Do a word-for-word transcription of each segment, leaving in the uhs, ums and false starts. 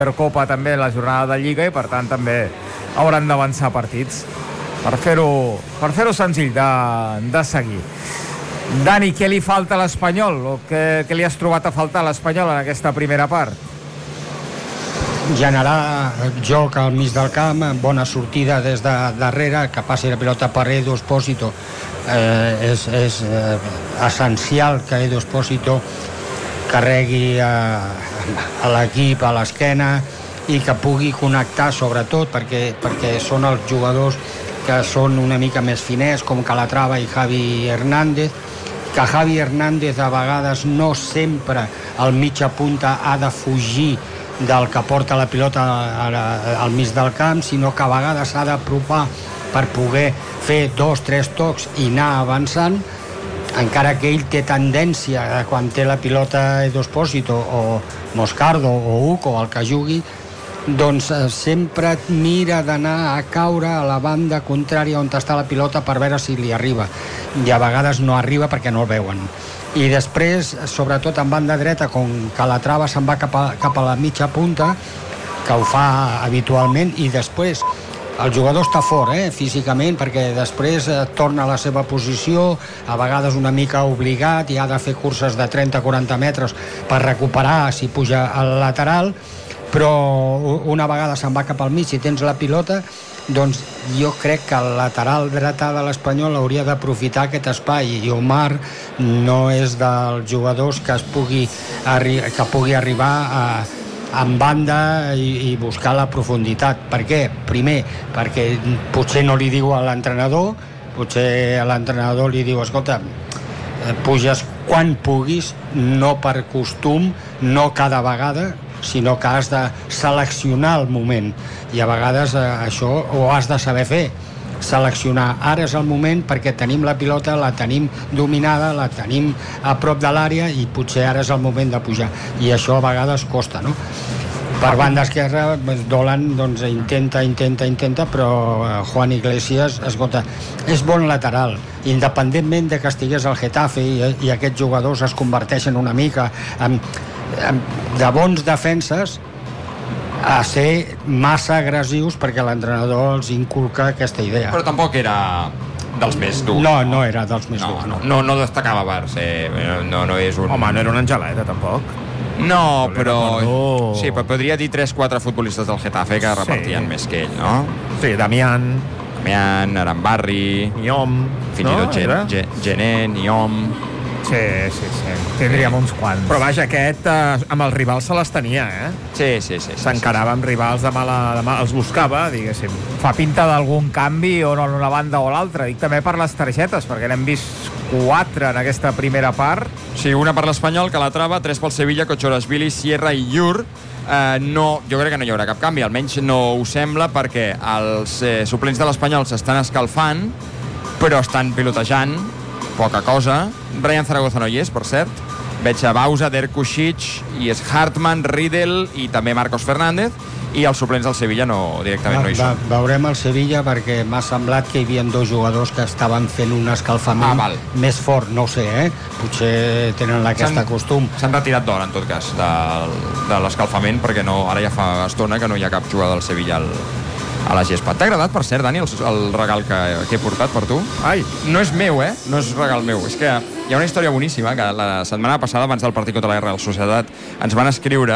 Supercopa també la jornada de Lliga i per tant també hauran d'avançar partits per fer-ho per fer-ho senzill de, de seguir. Dani, què li falta a l'Espanyol? O què, què li has trobat a faltar a l'Espanyol en aquesta primera part? Generar joc al mig del camp, bona sortida des de darrere, que passi la pilota per Edu Espósito. Eh, és és eh, essencial que Edu Espósito carregui a, a l'equip a l'esquena i que pugui connectar sobretot perquè, perquè són els jugadors que són una mica més finers com Calatrava i Javi Hernández, que Javi Hernández a vegades no sempre al mitja punta ha de fugir del que porta la pilota al mig del camp, sinó que a vegades s'ha d'apropar per poder fer dos, tres tocs i anar avançant, encara que ell té tendència quan té la pilota Edu Espósito o Moscardo o Uco, el que jugui, doncs eh, sempre mira d'anar a caure a la banda contrària on està la pilota per veure si li arriba, i a vegades no arriba perquè no el veuen. I després, sobretot en banda dreta, com Calatrava se'n va cap a, cap a la mitja punta, que ho fa habitualment, i després el jugador està fort, eh, físicament, perquè després eh, torna a la seva posició, a vegades una mica obligat, i ha de fer curses de trenta a quaranta metres per recuperar si puja al lateral, però una vegada se'n va cap al mig i tens la pilota, doncs jo crec que el lateral dretà de l'Espanyol hauria d'aprofitar aquest espai, i Omar no és dels jugadors que es pugui, que pugui arribar a en banda i, i buscar la profunditat. Per què? Primer, perquè potser no li diu a l'entrenador, potser a l'entrenador li diu, escolta, puges quan puguis, no per costum, no cada vegada, sinó que has de seleccionar el moment, i a vegades eh, això ho has de saber fer, seleccionar. Ara és el moment perquè tenim la pilota, la tenim dominada, la tenim a prop de l'àrea, i potser ara és el moment de pujar, i això a vegades costa, no? Per banda esquerra, Dolan doncs, intenta, intenta, intenta, però Juan Iglesias, escolta, és bon lateral, independentment de que estigués al Getafe i, i aquests jugadors es converteixen una mica en, en, de bons defenses a ser massa agressius perquè l'entrenador els inculca aquesta idea. Però tampoc era dels més durs. No, no era dels més no, durs. No, no, no destacava per ser... No, no és un... Home, no era una angeleta, tampoc. No, però... Recordo... Sí, però podria dir tres quatre futbolistes del Getafe que repartien sí. més que ell, no? Sí, Damián... Damián, Arambarri... Niom... Fins i tot no? Gen, Gené, Niom... Sí, sí, sí. Tindríem uns quants. Però vaja, aquest eh, amb els rivals se les tenia, eh? Sí, sí, sí. S'encarava sí, sí. amb rivals de mala, de mala... Els buscava, diguéssim. Fa pinta d'algun canvi o no en una banda o l'altra. Dic també per les targetes, perquè n'hem vist quatre en aquesta primera part. Sí, una per l'Espanyol, Calatrava, tres pel Sevilla, Kochorashvili, Sierra i Llur. Eh, no, jo crec que no hi haurà cap canvi, almenys no ho sembla, perquè els eh, suplents de l'Espanyol s'estan escalfant, però estan pilotejant poca cosa. Brian Zaragoza no hi és, per cert. Veig a Bausa, Derkušić, i és Hartmann, Riedel i també Marcos Fernández, i els suplents del Sevilla no, directament va, no hi són. Va, veurem el Sevilla perquè m'ha semblat que hi havia dos jugadors que estaven fent un escalfament ah, més fort, no ho sé, eh? Potser tenen aquest costum. S'han retirat d'hora, en tot cas, de, de l'escalfament, perquè no, ara ja fa estona que no hi ha cap jugador del Sevilla al, a la gespa. T'ha agradat, per cert, Dani, el, el regal que, que he portat per tu? Ai, no és meu, eh? No és regal meu. És que hi ha una història boníssima, que la setmana passada, abans del partit contra la Real Societat, ens van escriure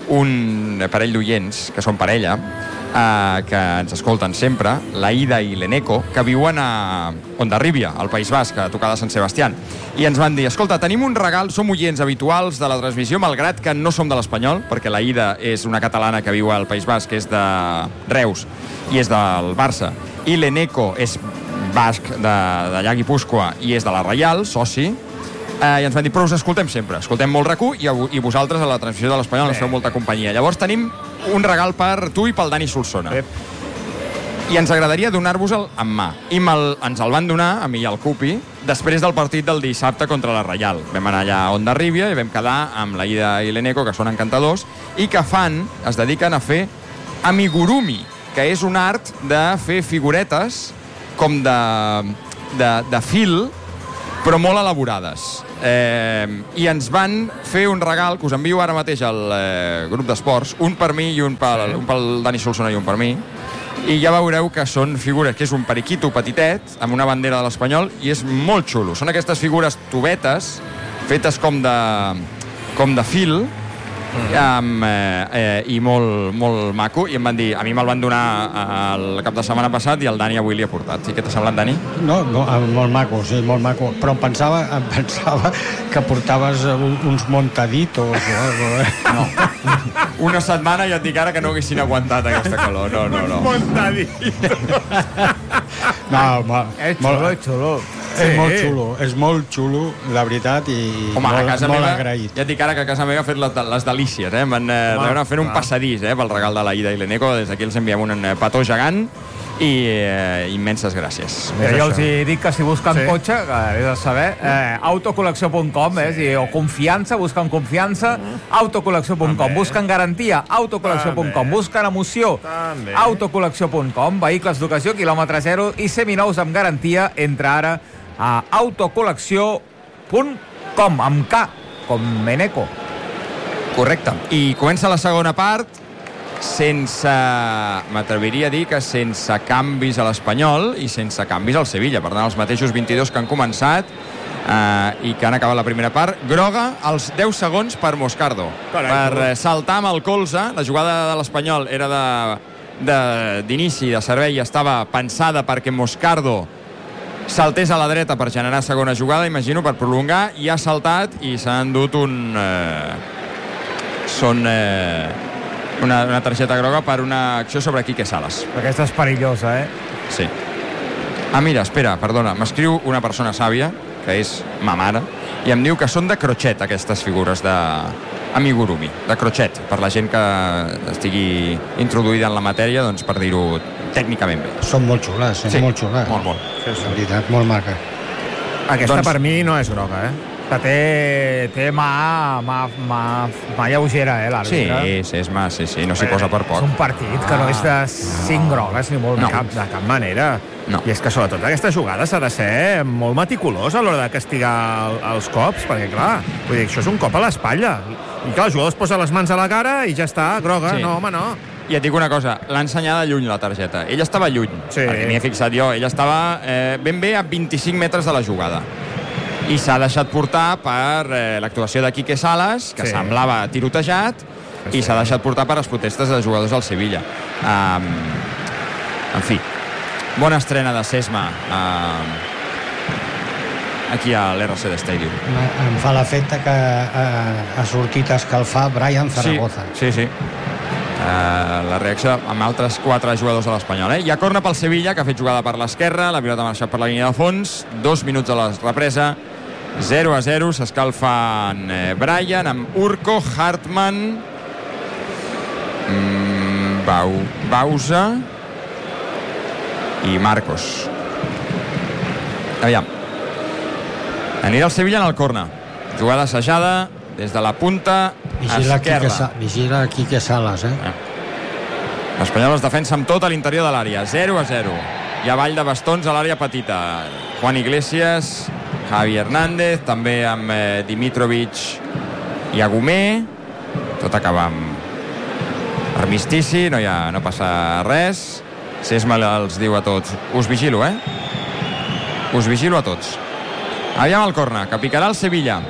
un parell d'oients, que són parella, eh, que ens escolten sempre, la Ida i l'Eneco, que viuen a Hondarribia, al País Basc, a tocar de Sant Sebastián. I ens van dir, escolta, tenim un regal, som oients habituals de la transmissió, malgrat que no som de l'Espanyol, perquè la Ida és una catalana que viu al País Basc, que és de Reus, i és del Barça. I l'Eneco és basc de, d'allà a Guipúscoa i és de la Reial, soci, eh, i ens van dir, però us escoltem sempre, escoltem molt RAC u i, i vosaltres a la transmissió de l'Espanyol ens feu molta companyia. Llavors tenim un regal per tu i pel Dani Solsona. Ep. I ens agradaria donar-vos-el en mà. I el, ens el van donar, a mi i al Cupi, després del partit del dissabte contra la Reial. Vam anar allà a Hondarribia i vam quedar amb la Ida i l'Eneco, que són encantadors, i que fan, es dediquen a fer amigurumi, que és un art de fer figuretes com de, de, de fil però molt elaborades. Eh, I ens van fer un regal, que us envio ara mateix al eh, grup d'esports, un per mi i un pel, un pel Dani Solsona i un per mi, i ja veureu que són figures, que és un periquito petitet, amb una bandera de l'Espanyol, i és molt xulo. Són aquestes figures tubetes, fetes com de, com de fil, Mm. Um, eh, eh, i molt, molt maco, i em van dir, a mi me'l van donar el cap de setmana passat i el Dani avui li ha portat. I què t'ha semblat, Dani? No, no, molt maco, sí, molt maco, però em pensava, em pensava que portaves uns montaditos o alguna cosa. No, una setmana ja et dic ara que no haguessin aguantat aquesta calor. No, no, no. Montaditos. No, ma, és xulo, és xulo. Sí. És molt xulo, és molt xulo, la veritat, i Home, molt, a casa molt meva, agraït. Ja et dic ara que a casa meva ha fet les, les delícies, eh? Van eh, Home, fer un passadís eh, pel regal de la Ida i l'Eneco. Des d'aquí els enviem un petó gegant i eh, immenses gràcies. Mira, jo els hi dic que si busquen sí. cotxe, que és de saber, eh, autocol·lecció punt com, eh, sí. o confiança, busquen confiança, autocol·lecció punt com, busquen garantia, autocol·lecció punt com, busquen emoció, autocol·lecció punt com, vehicles d'ocasió, quilòmetre zero i seminous amb garantia. Entra ara a autocol·lecció punt com, amb K, com Eneco. Correcte. I comença la segona part sense, m'atreviria a dir que sense canvis a l'Espanyol i sense canvis al Sevilla. Per tant, els mateixos vint-i-dos que han començat eh, i que han acabat la primera part. Groga als deu segons per Moscardo. Carai, per eh, saltar amb el colze. La jugada de l'Espanyol era d'inici, de, de, de servei, i estava pensada perquè Moscardo saltés a la dreta per generar segona jugada, imagino, per prolongar, i ha saltat i s'ha endut un... Eh, són... Eh, una, una targeta groga per una acció sobre Quique Salas. Aquesta és perillosa, eh? Sí. Ah, mira, espera, perdona, m'escriu una persona sàvia, que és ma mare, i em diu que són de crochet, aquestes figures de amigurumi, de crochet, per la gent que estigui introduïda en la matèria, doncs per dir-ho tècnicament bé. Són molt xules, són sí, molt xules. Molt, molt. Sí, sí. La veritat, molt maca. Aquesta doncs... per mi no és groga, eh? Que té, té mà, mà, mà, mà lleugera, eh, l'àrbitre. Sí, sí, és mà, sí, sí, no s'hi posa per poc. És un partit que no és de cinc grogues ni molt no, cap. De cap manera. No. I és que sobretot aquesta jugada s'ha de ser molt meticulós a l'hora de castigar el, els cops, perquè clar, vull dir, això és un cop a l'espatlla. I clar, el jugador es posa les mans a la cara i ja està, groga. Sí. No, home, no. I et dic una cosa, l'ha ensenyada lluny la targeta. Ella estava lluny, sí. perquè m'hi he fixat jo. Ella estava eh, ben bé a vint-i-cinc metres de la jugada. I s'ha deixat portar per eh, l'actuació de Quique Salas, que sí. semblava tirotejat, sí. i s'ha deixat portar per les protestes de jugadors del Sevilla. Um, en fi, bona estrena de Sesma uh, aquí a l'R C D Stadium. Em fa l'efecte que uh, ha sortit a escalfar Brian Zaragoza. Sí, sí, sí. Uh, la reacció amb altres quatre jugadors de l'Espanyol. Eh? Hi ha corna pel Sevilla, que ha fet jugada per l'esquerra, la pilota ha marxat per la línia de fons, dos minuts de la represa, zero a zero, s'escalfen eh, Brian amb Urco, Hartmann, mm, Bau, Bausa i Marcos. Aviam. Anirà el Sevilla en el corna. Jugada assajada des de la punta vigila esquerra. Quique, vigila Quique Salas, eh? eh. L'Espanyol es defensa amb tot a l'interior de l'àrea. zero a zero. Hi ha ball de bastons a l'àrea petita. Juan Iglesias, Javi Hernández, també amb eh, Dimitrovic i Agumé. Tot acaba amb armistici, no, hi ha, no passa res. Sesma els diu a tots, us vigilo, eh? Us vigilo a tots. Aviam el corna, que picarà el Sevilla.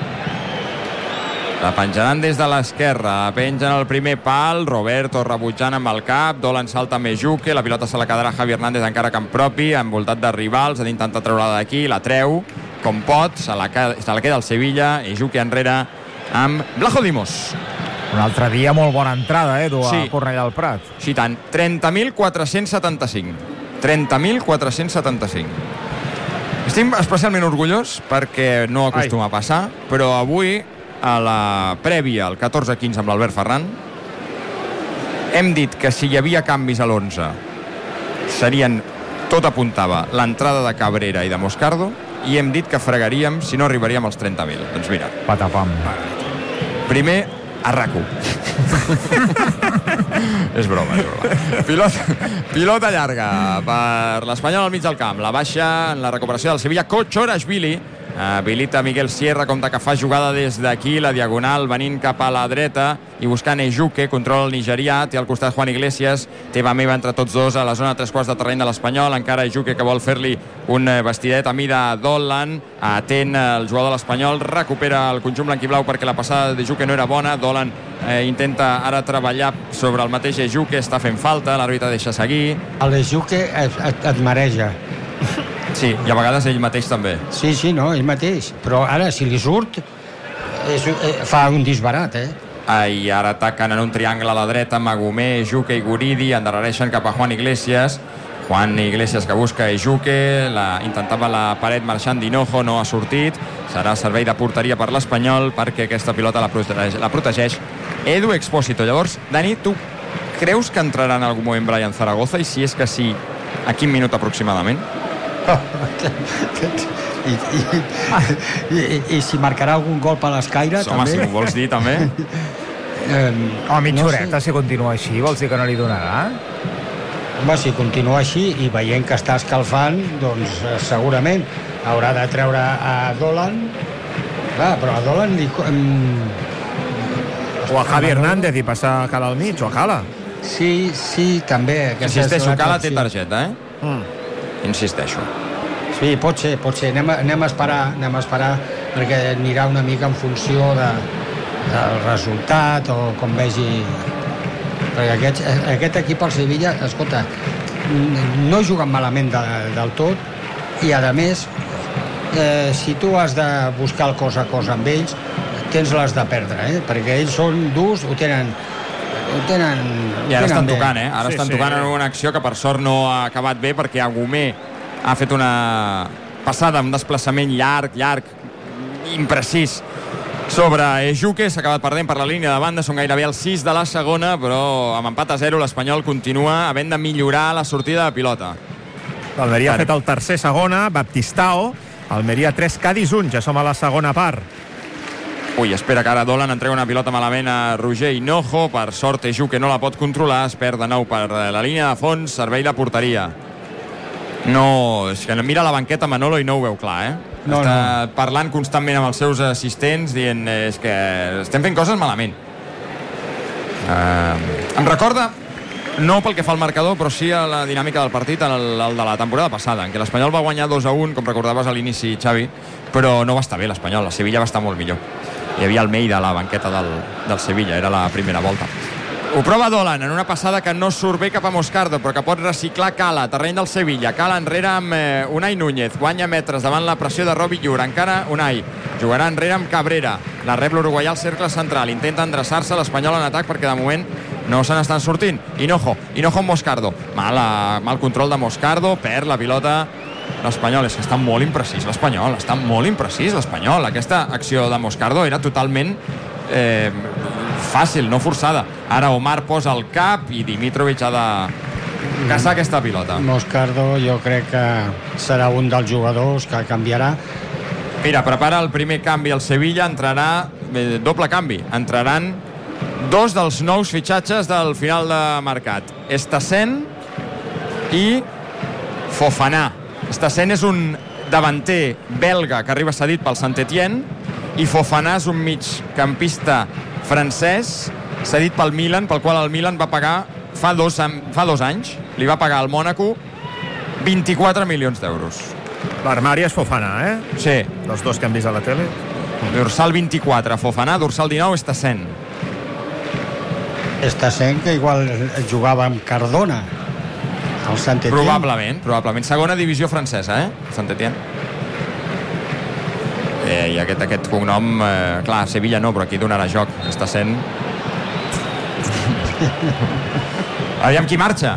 La penjaran des de l'esquerra, pengen el primer pal, Roberto rebutjant amb el cap, Dolan salta més Juque, la pilota se la quedarà Javi Hernández encara camp propi, envoltat de rivals, ha d'intentar treure-la d'aquí, la treu, com pot, se la, se la queda el Sevilla, i Juque enrere amb Blajo Dimos. Un altre dia molt bona entrada, eh, Edu, a sí. Cornellà del Prat. Sí, tant. trenta mil quatre-cents setanta-cinc. trenta mil quatre-cents setanta-cinc. Estic especialment orgullós perquè no acostuma Ai. a passar, però avui a la prèvia, el catorze quinze amb l'Albert Ferran, hem dit que si hi havia canvis a l'onze serien, tot apuntava, l'entrada de Cabrera i de Moscardo, i hem dit que fregaríem si no arribaríem als trenta mil. Doncs mira, patapam. Primer a RAC1. És broma, és broma. Pilota, pilota llarga per l'Espanyol al mig del camp. La baixa en la recuperació del Sevilla, Kochorashvili, habilita Miguel Sierra, compte que fa jugada des d'aquí, la diagonal venint cap a la dreta i buscant Ejuke, controla el nigerià, té al costat Juan Iglesias, té va meva entre tots dos a la zona tres quarts de terreny de l'Espanyol, encara Ejuke que vol fer-li un vestidet a mida Dolan, atent el jugador de l'Espanyol, recupera el conjunt blanquiblau perquè la passada d'Ejuke no era bona, Dolan eh, intenta ara treballar sobre el mateix Ejuke, està fent falta, l'àrbitre deixa seguir. L'Ejuke et, et, et mareja. Sí, i a vegades ell mateix també. Sí, sí, no, ell mateix. Però ara, si li surt, és, eh, fa un disbarat, eh? Ah, i ara ataquen en un triangle a la dreta Magomé, Ejuke i Guridi, endarrereixen cap a Juan Iglesias. Juan Iglesias que busca Ejuke, la, intentava la paret marxant d'Hinojo, no ha sortit. Serà servei de porteria per l'Espanyol perquè aquesta pilota la protegeix, la protegeix Edu Expósito. Llavors, Dani, tu creus que entrarà en algun moment Brian Zaragoza? I si és que sí, a quin minut aproximadament? I, i, i, i si marcarà algun gol per l'Escaire, Home, també. si m'ho vols dir, també. Um, O mitja no horeta, sé. si continua així, vols dir que no li donarà? Home, si continua així i veient que està escalfant, doncs eh, segurament haurà de treure a Dolan. Clar, però a Dolan li... Um, O a Javi Hernández i passar a Cala al mig, o a Cala. Sí, sí, també. Insisteixo, Cala té targeta, eh? Mm. Insisteixo. Sí, pot ser, pot ser. Anem a, anem a esperar, anem a esperar perquè anirà una mica en funció de, del resultat o com vegi. Perquè aquest, aquest equip, el Sevilla, escolta, no juguen malament de, del tot i, a més, eh, si tu has de buscar el cos a cos amb ells, tens les de perdre, eh? Perquè ells són durs, ho tenen... Ho tenen, I ara tenen estan bé. tocant, eh? Ara Sí, estan sí. tocant en una acció que per sort no ha acabat bé perquè Agumé ha fet una passada, un desplaçament llarg, llarg, imprecís sobre Ejuke, s'ha acabat perdent per la línia de banda, són gairebé el sis de la segona, però amb empat a zero l'Espanyol continua havent de millorar la sortida de pilota. L'Almeria ha fet el tercer segona, Baptistao, Almeria tres, Cádiz un, ja som a la segona part. Ui, espera que ara Dolan entrega una pilota malament a Roger Hinojo, per sort Ejuke no la pot controlar, es perd de nou per la línia de fons, servei de porteria. No, és que mira la banqueta Manolo i no ho veu clar, eh? No, Està no. parlant constantment amb els seus assistents dient eh, és que estem fent coses malament. Uh, em recorda, no pel que fa al marcador, però sí a la dinàmica del partit, el, el de la temporada passada, en què l'Espanyol va guanyar dos a un, com recordaves a l'inici, Xavi, però no va estar bé l'Espanyol, la Sevilla va estar molt millor. Hi havia Almeida a la banqueta del, del Sevilla, era la primera volta. Ho prova Dolan en una passada que no surt bé cap a Moscardo, però que pot reciclar Cala, terreny del Sevilla. Cala enrere amb eh, Unai Núñez, guanya metres davant la pressió de Robi Llur, encara Unai jugarà enrere amb Cabrera, la rep l'uruguaià al cercle central, intenta endreçar-se l'Espanyol en atac perquè de moment no se n'estan sortint. Hinojo, Hinojo amb Moscardo, mal, mal control de Moscardo, perd la pilota l'Espanyol. És que està molt imprecís l'Espanyol, està molt imprecís l'Espanyol. Aquesta acció de Moscardo era totalment eh, fàcil, no forçada. Ara Omar posa el cap i Dimitrovic ha de caçar aquesta pilota. Moscardo jo crec que serà un dels jugadors que canviarà. Mira, prepara el primer canvi al Sevilla, entrarà eh, doble canvi, entraran dos dels nous fitxatges del final de mercat, Estassen i Fofana. Estassen és un davanter belga que arriba cedit pel Saint-Étienne i Fofana és un migcampista francès cedit pel Milan, pel qual el Milan va pagar fa dos, fa dos anys, li va pagar al Mònaco vint-i-quatre milions d'euros. L'armari és Fofana, eh? Sí. Els dos que hem vist a la tele. Dorsal vint-i-quatre, Fofana, dorsal dinou, Estassen. Estassen que igual jugava amb Cardona al Saint-Étienne. Probablement, probablement. Segona divisió francesa, eh? Saint-Étienne. Eh, I aquest, aquest cognom, eh, clar, Sevilla no, però aquí donarà joc. Està sent... Aviam qui marxa.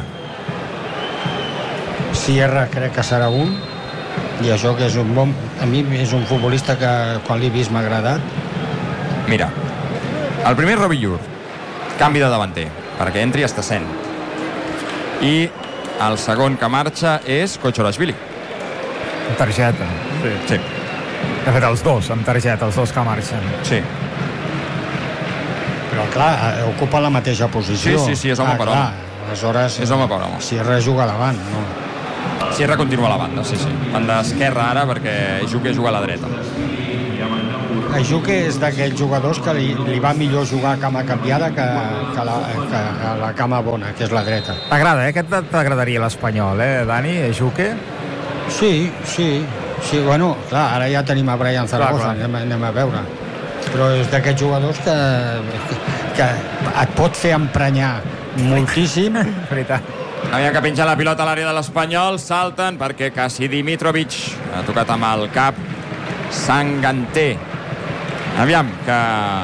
Sierra crec que serà un, i això que és un bon... A mi és un futbolista que quan l'he vist m'ha agradat. Mira, el primer Robi Llur, canvi de davanter, perquè entri Estassen. I el segon que marxa és Kochorashvili. Amb targeta. Sí. Sí, De fet, els dos, amb targeta, els dos que marxen. sí. Però clar, eh, ocupa la mateixa posició. Sí, sí, sí, és home ah, per clar, home. Aleshores, És home per home. Sierra juga davant, no? Sierra continua a la banda, sí, sí. Banda esquerra ara, perquè Juque juga a la dreta. El Juque és d'aquells jugadors que li, li va millor jugar a cama canviada que, que, la, que a la cama bona, que és la dreta. T'agrada, eh? Aquest t'agradaria l'Espanyol, eh, Dani? Juque? Sí, sí. Sí, bueno, clar, ara ja tenim a Brian Zaragoza, anem, anem a veure. Però és d'aquests jugadors que, que et pot fer emprenyar moltíssim. Veritat. Aviam que penja la pilota a l'àrea de l'Espanyol, salten perquè quasi Dimitrovic ha tocat amb el cap Sanganté. Aviam, que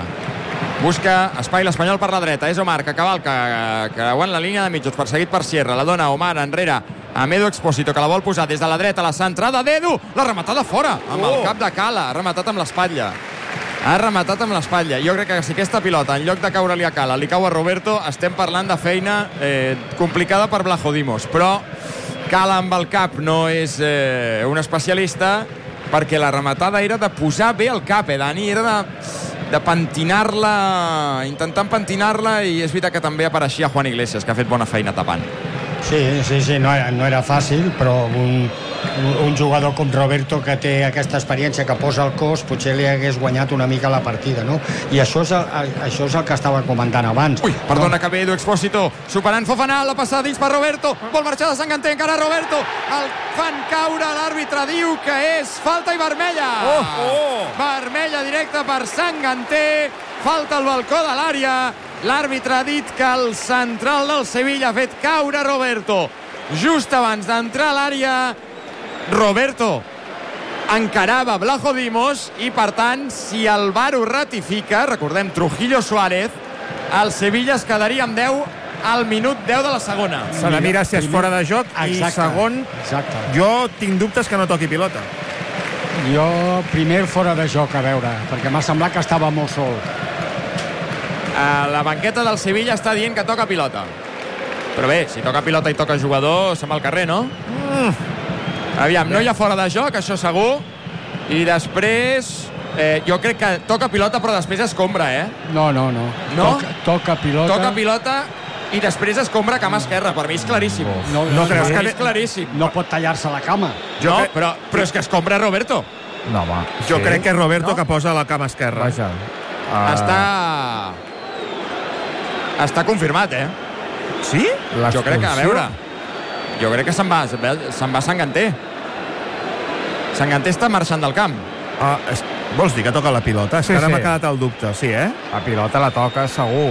busca espai l'Espanyol per la dreta. És Omar, que cavalca, creuant la línia de mitjos, perseguit per Sierra. La dona Omar enrere amb Edu Expósito, que la vol posar des de la dreta a la centrada d'Edu. La rematada fora, amb el cap de Cala. Ha rematat amb l'espatlla. Ha rematat amb l'espatlla. Jo crec que si aquesta pilota, en lloc de caure-li a Cala, li cau a Roberto, estem parlant de feina eh, complicada per Vlachodimos. Però Cala amb el cap no és eh, un especialista, perquè la rematada era de posar bé el cap, eh, Dani? Era de, de pentinar-la, intentant pentinar-la, i és veritat que també apareixia Juan Iglesias, que ha fet bona feina tapant. Sí, sí, sí, no era, no era fàcil, però un, un jugador com Roberto, que té aquesta experiència, que posa el cos, potser li hagués guanyat una mica la partida, no? I això és el, això és el que estava comentant abans. Ui, perdona, no? Que ve Edu Expósito, superant Fofana, la passada dins per Roberto, vol marxar de Sanganté, encara Roberto, el fan caure, l'àrbitre diu que és falta i vermella. Oh, oh. Vermella directa per Sanganté, falta al balcó de l'àrea. L'àrbitre ha dit que el central del Sevilla ha fet caure Roberto just abans d'entrar a l'àrea. Roberto encarava Vlachodimos i, per tant, si el V A R ho ratifica, recordem Trujillo Suárez, el Sevilla es quedaria amb deu al minut deu de la segona. S'ha de mirar si és fora de joc. Exacte, i segon, exacte. Jo tinc dubtes que no toqui pilota. Jo primer fora de joc, a veure, perquè m'ha semblat que estava molt sol. A la banqueta del Sevilla està dient que toca pilota. Però bé, si toca pilota i toca jugador, som al carrer, no? Mm. Aviam, no hi ha fora de joc, això segur. I després, eh, jo crec que toca pilota, però després escombra, eh? No, no, no. No? Toca, toca pilota. Toca pilota i després escombra cama esquerra. Per mi és claríssim. No, No creus Per que mi és claríssim. no pot tallar-se la cama. No, crec- però, però és que escombra Roberto. No, home. Jo sí. crec que és Roberto No? que posa la cama esquerra. Vaja. Uh, Està... Està confirmat, eh? Sí? Jo crec que, a veure, jo crec que se'n va, se'n va Sanganté. Sanganté està marxant del camp. Ah, és... Vols dir que toca la pilota? És Sí, que ara sí. m'ha quedat el dubte, sí, eh? La pilota la toca segur.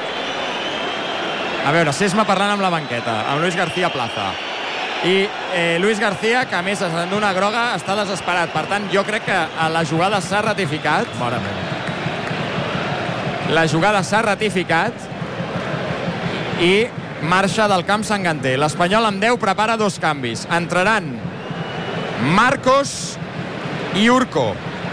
A veure, Sesma parlant amb la banqueta, amb Luis García Plaza. I eh, Luis García, que a més en una groga, està desesperat. Per tant, jo crec que la jugada s'ha ratificat. Mare meva. La jugada s'ha ratificat i marxa del camp Sanganté. L'Espanyol amb deu prepara dos canvis. Entraran Marcos i Urco.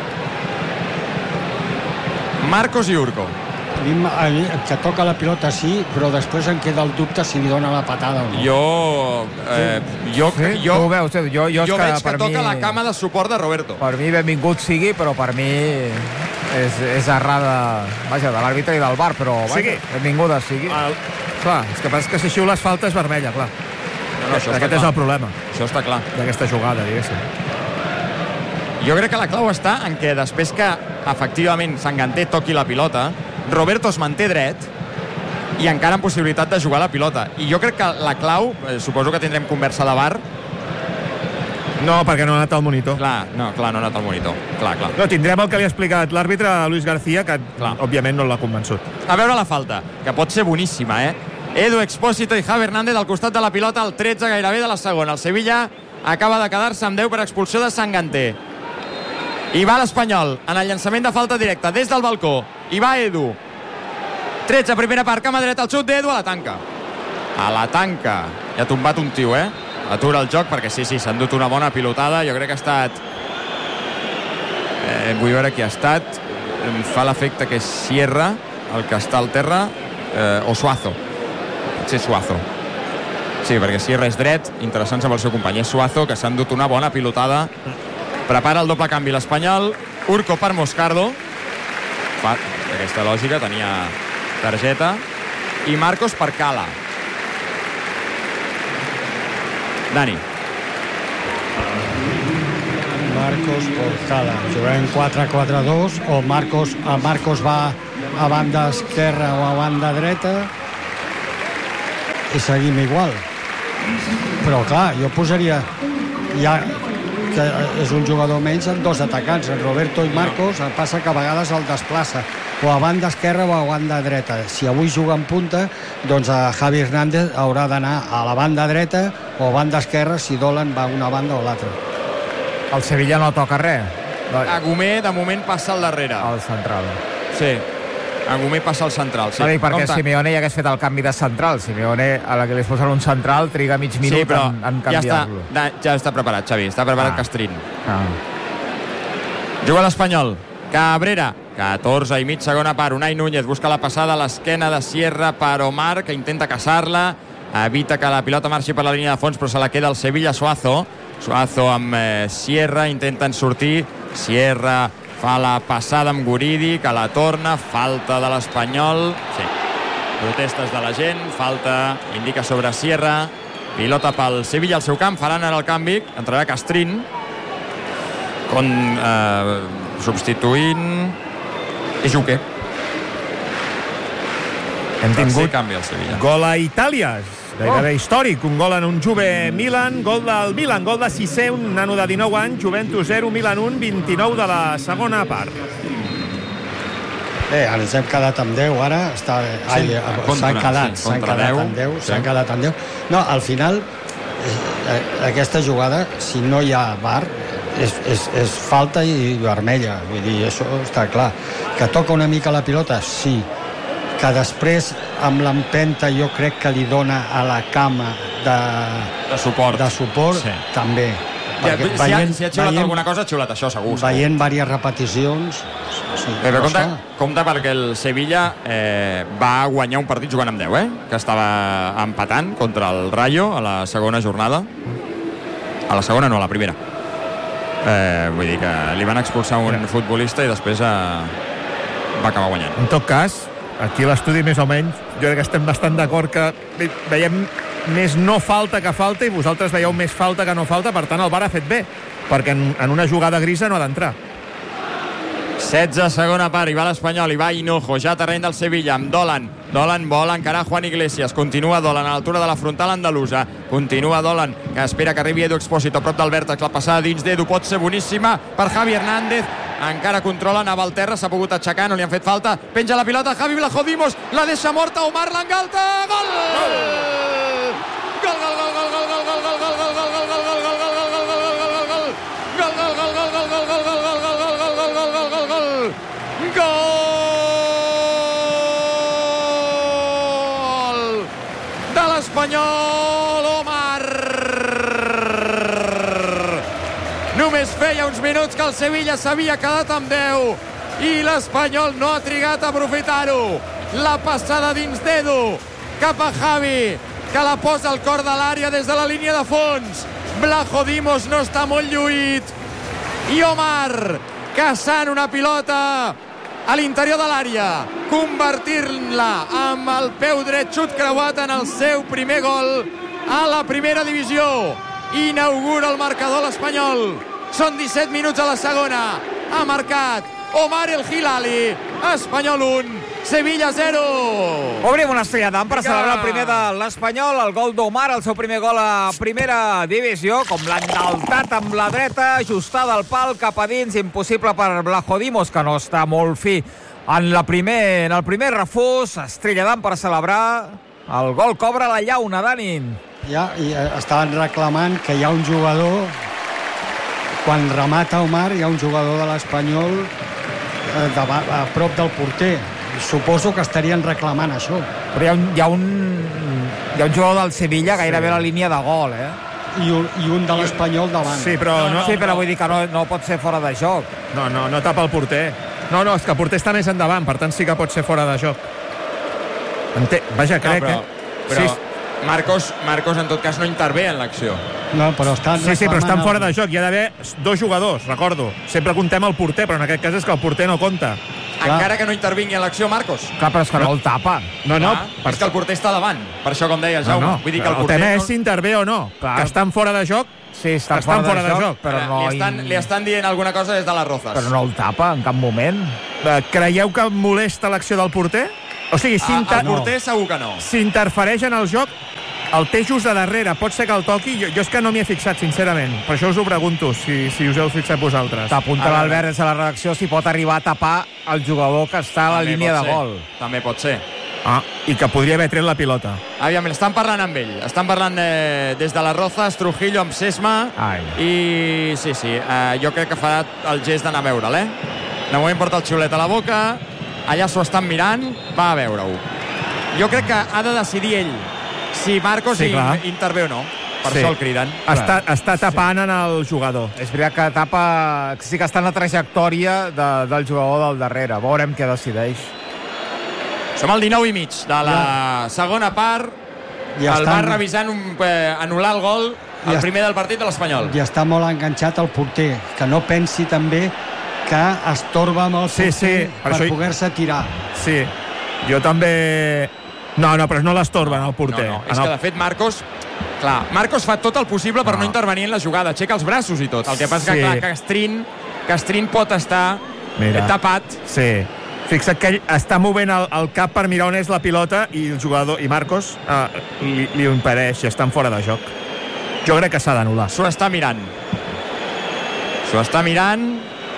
Marcos i Urco. A mi, a mi, que toca la pilota sí, però després em queda el dubte si li dona la patada o no. Jo... Eh, jo, Sí? jo, Tu ho veus? Jo, jo, és jo que veig que per toca mi, la cama de suport de Roberto. Per mi benvingut sigui, però per mi és, és errada, vaja, de l'àrbitre i del V A R, però vaja, Sigui. benvinguda sigui. El... Clar, és que passa que si xiules falta és vermella, clar. No, no, això està Aquest clar. és el problema Això està clar. d'aquesta jugada, diguéssim. Jo crec que la clau està en què després que efectivament Sanganté toqui la pilota, Roberto es manté dret i encara amb possibilitat de jugar la pilota. I jo crec que la clau, eh, suposo que tindrem conversa de V A R. No, perquè no ha anat al monitor. Clar, no, clar, no ha anat al monitor. Clar, clar. No, tindrem el que li ha explicat l'àrbitre a Luis García, que Clar. òbviament no l'ha convençut. A veure la falta, que pot ser boníssima, eh? Edu Expósito i Javi Hernández al costat de la pilota, al tretze gairebé de la segona. El Sevilla acaba de quedar-se amb deu per expulsió de Sanganté. I va l'Espanyol en el llançament de falta directa des del balcó. I va Edu. tretze, primera part, cama dreta, el xut d'Edu a la tanca. A la tanca. I ha tombat un tio, eh? Atura el joc perquè sí, sí, s'ha endut una bona pilotada. Jo crec que ha estat... Eh, vull veure qui ha estat. Em fa l'efecte que és Sierra, el que està al terra, eh, o Suazo. Potser Suazo. Sí, perquè Sierra és dret, interessant amb el seu company. És Suazo, que s'ha endut una bona pilotada. Prepara el doble canvi l'Espanyol. Urco per Moscardo. Fa aquesta lògica, tenia targeta. I Marcos per Cala. Dani. Marcos Porcala. Jugarem quatre quatre dos o Marcos, el Marcos va a banda esquerra o a banda dreta i seguim igual. Però clar, jo posaria ja que és un jugador menys en dos atacants, en Roberto i Marcos. El passa que a vegades el desplaça o a banda esquerra o a banda dreta. Si avui juga en punta, doncs a Javi Hernández haurà d'anar a la banda dreta o a banda esquerra si Dolan va a una banda o a l'altra. El Sevilla no toca res. Agumé, de moment, passa al darrere. Al central. Sí. Agumé passa al central. Sí. No dic perquè Simeone ja hagués fet el canvi de central. Simeone, a la que li es posen un central, triga mig minut sí, però en, en canviar-lo. Ja està, ja està preparat, Xavi. Està preparat ah. Castrín. Ah. Juga l'Espanyol. Cabrera. catorze i mig, segona part. Unai Núñez busca la passada a l'esquena de Sierra per Omar, que intenta caçar-la. Evita que la pilota marxi per la línia de fons, però se la queda el Sevilla. Suazo. Suazo amb eh, Sierra, intenten sortir. Sierra fa la passada amb Guridi, que la torna. Falta de l'Espanyol. Sí. Protestes de la gent. Falta, indica sobre Sierra. Pilota pel Sevilla al seu camp. Faran ara el canvi. Entrarà Castrín. Con, eh, substituint Ejuque. Hem tingut canvi al Sevilla. Gol a Itàlia. Gairebé oh. històric, un gol en un Juve Milan, gol del Milan, gol de Cissé, un nano de dinou anys, Juventus zero, Milan un, vint-i-nou de la segona part. Bé, ens hem quedat amb deu ara, està, ai, s'han quedat, s'han quedat amb deu, s'han quedat amb deu. No, al final, eh, aquesta jugada, si no hi ha V A R, és, és, és falta i vermella, vull dir, això està clar. Que toca una mica la pilota, sí, que després amb l'empenta jo crec que li dona a la cama de, de suport, de suport sí. també. Ja, si, veient, ha, si ha xiulat veient, alguna cosa, ha xiulat això, segur. Veient diverses repeticions... Sí, Bé, però compte, compte perquè el Sevilla eh, va guanyar un partit jugant amb deu, eh? Que estava empatant contra el Rayo a la segona jornada. A la segona no, a la primera. Eh, vull dir que li van expulsar un Mira. futbolista i després eh, va acabar guanyant. En tot cas, aquí a l'estudi més o menys jo crec que estem bastant d'acord que veiem més no falta que falta i vosaltres veieu més falta que no falta, per tant el V A R ha fet bé perquè en, en una jugada grisa no ha d'entrar. setze, segona part, i va l'Espanyol, i va Hinojo, ja terreny del Sevilla, amb Dolan. Dolan vol encarar Juan Iglesias, continua Dolan a l'altura de la frontal andalusa, continua Dolan, que espera que arribi Edu Expósito a prop del vèrtex, la passada dins d'Edu pot ser boníssima per Javi Hernández, encara controla, anava al terra, s'ha pogut aixecar, no li han fet falta, penja la pilota, Javi Blajodimos, la deixa morta, Omar l'engalta, gol! Gol, gol, gol, gol, gol, gol, gol, gol, gol, gol, gol, gol, gol, gol, gol, gol de l'Espanyol, Omar. Només feia uns minuts que el Sevilla s'havia quedat amb deu i l'Espanyol no ha trigat a aprofitar-ho. La passada dins d'Edu cap a Javi, que la posa al cor de l'àrea des de la línia de fons. Blajodimos no està molt lluït i Omar caçant una pilota a l'interior de l'àrea, convertir-la amb el peu dret, xut creuat en el seu primer gol a la primera divisió. Inaugura el marcador l'Espanyol. Són disset minuts a la segona. Ha marcat Omar El Hilali. Espanyol un, Sevilla zero. Obrim una estrella d'am per celebrar el primer de l'Espanyol, el gol d'Omar, el seu primer gol a primera divisió, com l'ha enaltat amb la dreta, ajustada al pal cap a dins, impossible per Blajodimos, que no està molt fi en, la primer, en el primer refús. Estrella d'am per celebrar el gol, cobra la llauna, Dani. Ja, i estaven reclamant que hi ha un jugador, quan remata Omar, hi ha un jugador de l'Espanyol eh, de, a prop del porter. Suposo que estarien reclamant això. Però hi ha un, hi ha un, hi ha un jugador del Sevilla gairebé a la línia de gol, eh? I un, i un de l'Espanyol davant. Sí, però, no, no, sí, però vull dir que no, no pot ser fora de joc. No, no, no tapa el porter. No, no, és que el porter està més endavant, per tant sí que pot ser fora de joc. Ente... Vaja, crec, no, però, eh? Però sí. Marcos, Marcos en tot cas no intervé en l'acció. No, però estan sí, sí, però estan fora de joc. Hi ha d'haver dos jugadors, recordo. Sempre contem el porter, però en aquest cas és que el porter no compta. encara que no intervingui en l'acció Marcos. Clar, però és que no el tapa. No, no. Clar, és que el porter està davant. Per això, com deia Jaume, No, no. vull dir que el El porter... tema no... és si intervé o no. Clar. Que estan fora de joc, Sí, estan, estan fora, de, joc, però Ara, no... li, estan, li estan dient alguna cosa des de les Rozas. Però no el tapa en cap moment. Eh, creieu que molesta l'acció del porter? O sigui, si, Ah, inter... el porter segur que no. si interfereix en el joc, el té just de darrere. Pot ser que el toqui? Jo, jo és que no m'hi he fixat, sincerament. Per això us ho pregunto, si, si us heu fixat vosaltres. T'apunta Ara, l'Albert des de la redacció si pot arribar a tapar el jugador que està a la També línia pot de ser. gol. També pot ser. Ah, i que podria haver tret la pilota. Aviam, estan parlant amb ell. Estan parlant eh, des de les Rozas, Trujillo amb Sesma. Ai. I sí, sí, eh, jo crec que farà el gest d'anar a veure'l, eh? De moment porta el xiulet a la boca. Allà s'ho estan mirant. Va a veure-ho. Jo crec que ha de decidir ell si Marcos Sí, clar. in, intervé o no. Per Sí. això el criden. Està, està tapant en el jugador. És veritat que tapa... Sí que està en la trajectòria de, del jugador del darrere. Veurem què decideix. Som al dinou i mig de la segona part. Ja el estan- va revisant un, eh, anul·lar el gol, el Ja primer del partit de l'Espanyol. I està molt enganxat el porter, que no pensi també que es torba amb el Sí, porter sí, per per això hi- poder-se tirar. Sí, jo també... No, no, però no l'estorben el porter. No, no, és En que el... de fet Marcos... Clar, Marcos fa tot el possible per no, No. intervenir en la jugada, aixeca els braços i tot. El que passa Sí. que, clar, Castrín, Castrín pot estar Mira. eh, tapat. Sí. Fixa't que ell està movent el, el cap per mirar on és la pilota i el jugador, i Marcos, eh, li, li ho impedeix i estan fora de joc. Jo crec que s'ha d'anul·lar. S'ho està mirant. S'ho està mirant.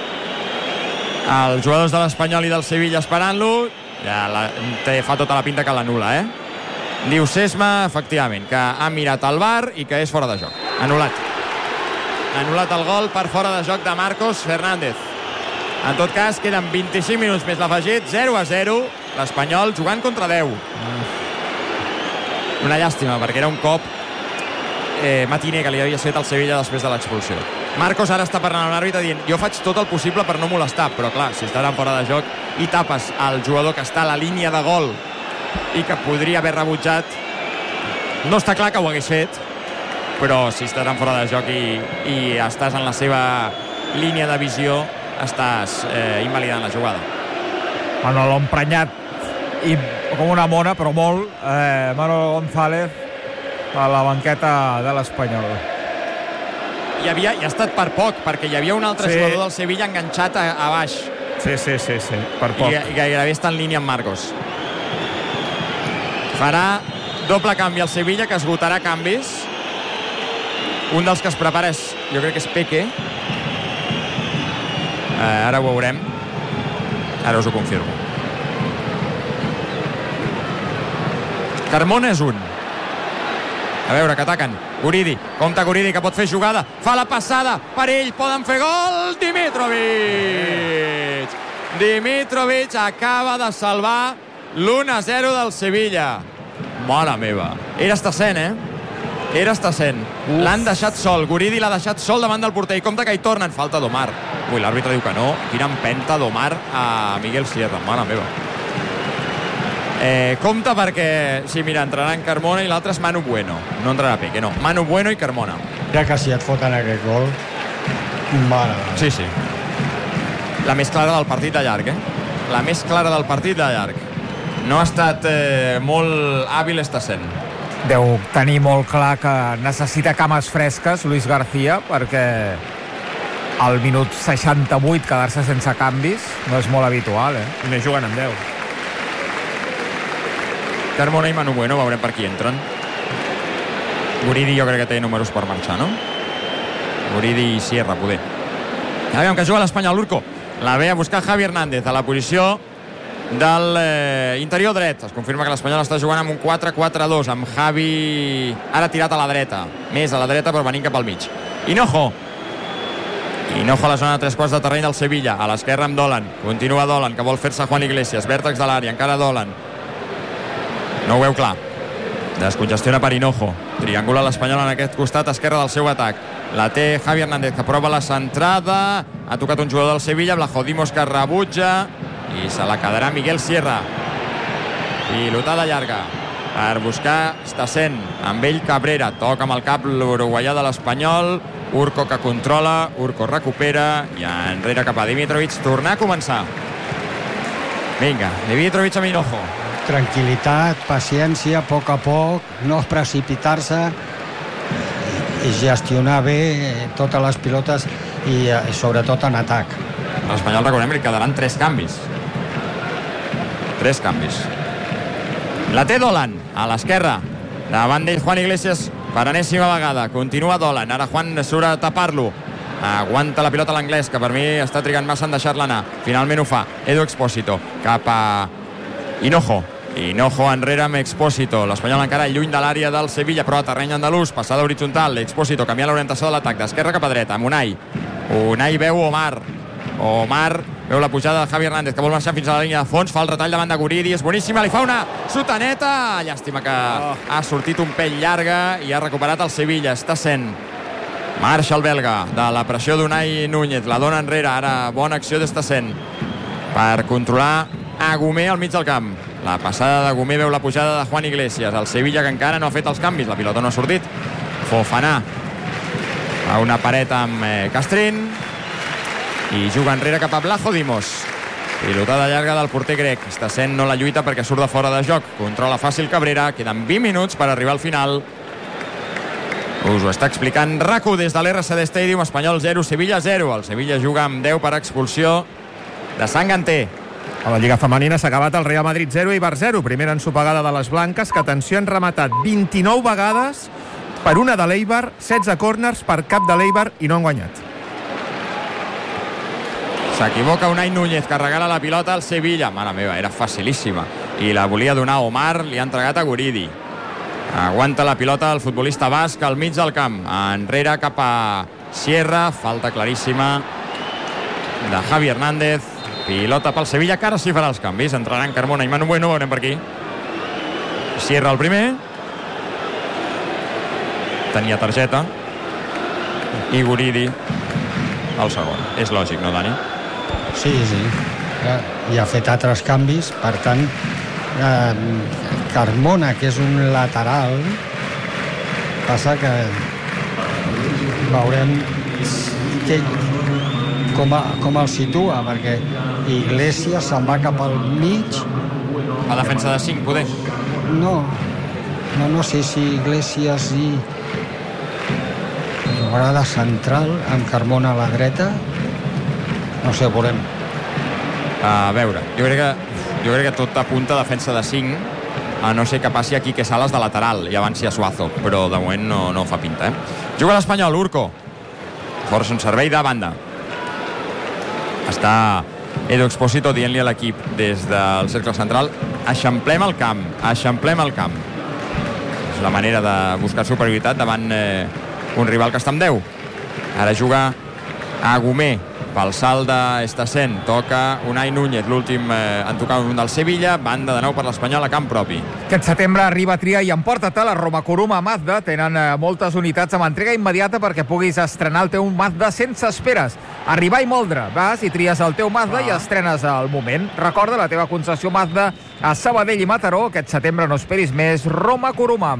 Els jugadors de l'Espanyol i del Sevilla esperant-lo. Ja la, té, fa tota la pinta que l'anul·la, eh? Diu Sesma, efectivament, que ha mirat el V A R i que és fora de joc. Anul·lat. Anul·lat el gol per fora de joc de Marcos Fernández. En tot cas, queden vint-i-cinc minuts més l'afegit, zero a zero, l'Espanyol jugant contra deu. Una llàstima, perquè era un cop eh, matiner que li havia fet el Sevilla després de l'expulsió. Marcos ara està parlant amb l'àrbitre dient jo faig tot el possible per no molestar, però clar, si estaran fora de joc i tapes al jugador que està a la línia de gol i que podria haver rebutjat, no està clar que ho hagués fet, però si estaran fora de joc i, i estàs en la seva línia de visió, estàs eh, invalidant la jugada. Bueno, l'ha emprenyat i com una mona, però molt, eh, Manolo González a la banqueta de l'Espanyol. I, havia, i ha estat per poc, perquè hi havia un altre Sí. jugador del Sevilla enganxat a, a baix Sí, sí, sí, sí, per poc. i, i gairebé està en línia amb Marcos. Farà doble canvi al Sevilla, que esgotarà canvis. Un dels que es prepara és, jo crec que és Peque. Eh, ara ho veurem. Ara us ho confirmo. Carmona és un. A veure, que ataquen. Guridi. Compte Guridi, que pot fer jugada. Fa la passada. Per ell poden fer gol. Dimitrovic. Dimitrovic acaba de salvar l'u a zero del Sevilla. Mare meva. Era Estassent, eh? Era Estassent. L'han deixat sol. Guridi l'ha deixat sol davant del porter. I compte que hi tornen. Falta d'Omar. Ui, l'àrbitre diu que no. Quina empenta d'Omar a Miguel Sierra. Mare meva. Eh, compte perquè, sí, mira, entraran Carmona i l'altre és Manu Bueno. No entrarà Peque, no. Manu Bueno i Carmona. Ja que si et foten aquest gol, mare meva. Sí, sí. La més clara del partit de llarg, eh? La més clara del partit de llarg. No ha estat eh, molt hàbil Estassent. Deu tenir molt clar que necessita cames fresques, Luis García, perquè al minut seixanta-vuit quedar-se sense canvis no és molt habitual, eh? I més jugant amb deu. Carmona i Manu Bueno, veurem per qui entren. Guridi jo crec que té números per marxar, no? Guridi i Sierra, poder. Aviam, que juga l'Espanyol, l'Urco. La ve a buscar Javi Hernández a la posició del eh, interior dret. Es confirma que l'Espanyol està jugant amb un quatre quatre dos, amb Javi ara tirat a la dreta. Més a la dreta, però venint cap al mig. Hinojo. Hinojo a la zona de tres quarts de terreny del Sevilla. A l'esquerra amb Dolan. Continua Dolan, que vol fer-se Juan Iglesias. Vèrtex de l'àrea, encara Dolan. No ho veu clar. Descongestiona per Hinojo. Triangula l'Espanyol en aquest costat esquerre del seu atac. La té Javi Hernández, que prova la centrada. Ha tocat un jugador del Sevilla, Blajodimos, que rebutja. I se la quedarà Miguel Sierra. Pilotada llarga per buscar Estassent. Amb ell Cabrera. Toca amb el cap l'uruguaià de l'Espanyol. Urco que controla. Urco recupera. I enrere cap a Dimitrovic. Tornar a començar. Vinga, Dimitrovic amb Hinojo. Tranquil·litat, paciència, a poc a poc, no precipitar-se i gestionar bé totes les pilotes i sobretot en atac. L'Espanyol, recordem, li quedaran tres canvis. Tres canvis. La té Dolan, a l'esquerra. Davant d'ell Juan Iglesias per enèsima vegada. Continua Dolan. Ara Juan surt a tapar-lo. Aguanta la pilota l'anglès, que per mi està trigant massa en deixar-la anar. Finalment ho fa. Edu Expósito cap a Hinojo. Hinojo enrere amb Expósito. L'Espanyol encara lluny de l'àrea del Sevilla, però a terreny andalús. Passada horitzontal. Expósito canvia l'orientació de l'atac. D'esquerra cap a dreta. Unai. Unai veu Omar. Omar veu la pujada de Javi Hernández, que vol marxar fins a la línia de fons. Fa el retall davant de Guridi. És boníssima. Li fa una sotaneta. Llàstima que ha sortit un pell llarga i ha recuperat el Sevilla. Està sent marxa el belga de la pressió d'Unai Núñez. La dona enrere. Ara bona acció d'Estassent per controlar a Gomé al mig del camp. La passada de Gomé veu la pujada de Juan Iglesias. El Sevilla, que encara no ha fet els canvis. La pilota no ha sortit. Fofana a una paret amb eh, Castrín i juga enrere cap a Blajo Dimos. Pilotada llarga del porter grec. Està no la lluita perquè surt de fora de joc. Controla fàcil Cabrera. Queden vint minuts per arribar al final. Us ho està explicant RAC u des de l'R C D Stadium. Espanyol zero, Sevilla zero. El Sevilla juga amb deu per expulsió de Sanganté. A la Lliga Femenina s'ha acabat el Real Madrid zero i Bar zero. Primera ensopegada de les blanques, que atenció, han rematat vint-i-nou vegades per una de l'Eibar, setze corners per cap de l'Eibar i no han guanyat. S'equivoca Unai Núñez, que regala la pilota al Sevilla. Mare meva, era facilíssima. I la volia donar Omar, li ha entregat a Guridi. Aguanta la pilota el futbolista basc al mig del camp. Enrere cap a Sierra. Falta claríssima de Javi Hernández. Pilota pel Sevilla, que ara sí farà els canvis. Entraran Carmona i Manu Bueno, veurem per aquí. Sierra el primer. Tenia targeta. I Guridi el segon. És lògic, no, Dani? Sí, sí. I ha fet altres canvis, per tant, eh, Carmona, que és un lateral, passa que veurem que, com, a, com el situa, perquè Iglesias se'n va cap al mig. A defensa de cinc, poder? No, no, no sé si Iglesias i jugarà de central amb Carmona a la dreta. No sé, veurem. A veure, jo crec que, jo crec que tot apunta a defensa de cinc, a no ser que passi a Quique Salas de lateral i avanci a Suazo, però de moment no, no fa pinta, eh? Juga l'Espanyol, Urco. Força un servei de banda. Està Edu Expósito dient-li a l'equip des del cercle central: eixamplem el camp, eixamplem el camp. És la manera de buscar superioritat davant eh, un rival que està amb deu. Ara juga a Gomé pel salt d'Estassent. Toca Unai Núñez, l'últim eh, en tocar un del Sevilla. Banda de nou per l'Espanyol a camp propi. Aquest setembre arriba a Tria i emporta-te la Roma Kuruma Mazda. Tenen eh, moltes unitats amb entrega immediata perquè puguis estrenar el teu Mazda sense esperes. Arribar i moldre. Vas i tries el teu Mazda ah. i estrenes al moment. Recorda la teva concessió Mazda a Sabadell i Mataró. Aquest setembre no esperis més. Roma Kuruma.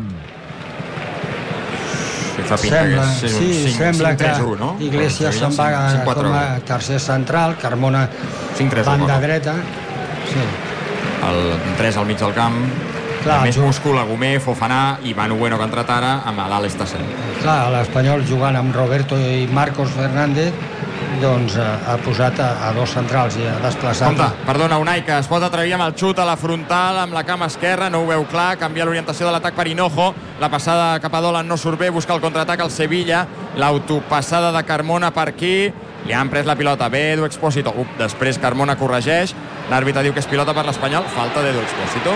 Sembla, que sí, cinc, sembla cinc, tres, que un, no? Iglesias se'n va cinc, quatre, com a tercer central, Carmona cinc, tres, banda dreta. Sí. El tres al mig del camp. Clar, més múscul a Gomé, Fofana i Manu Bueno, que ha entrat ara amb Adal Estassent. Clar, l'Espanyol jugant amb Roberto i Marcos Fernández, doncs ha posat a, a dos centrals i ha desplaçat. Compte, perdona, Unai, que es pot atrevir amb el xut a la frontal, amb la cama esquerra, no ho veu clar, canvia l'orientació de l'atac per Hinojo, la passada cap a Dolan no surt bé, busca el contraatac al Sevilla, l'autopassada de Carmona per aquí, li han pres la pilota, bé Edu Expósito, Up, després Carmona corregeix, l'àrbitre diu que és pilota per l'Espanyol, falta d'Edu Expósito.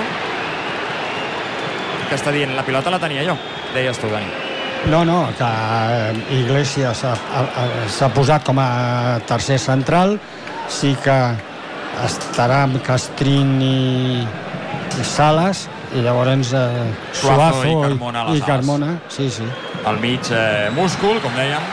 Què està dient? La pilota la tenia jo, deies tu, Dani. No, no, que Iglesias s'ha posat com a tercer central, sí que estarà amb Castrín i, i Salas, i llavors eh, Suazo i Carmona, i, i Carmona, sí, sí. Al mig eh, múscul, com dèiem.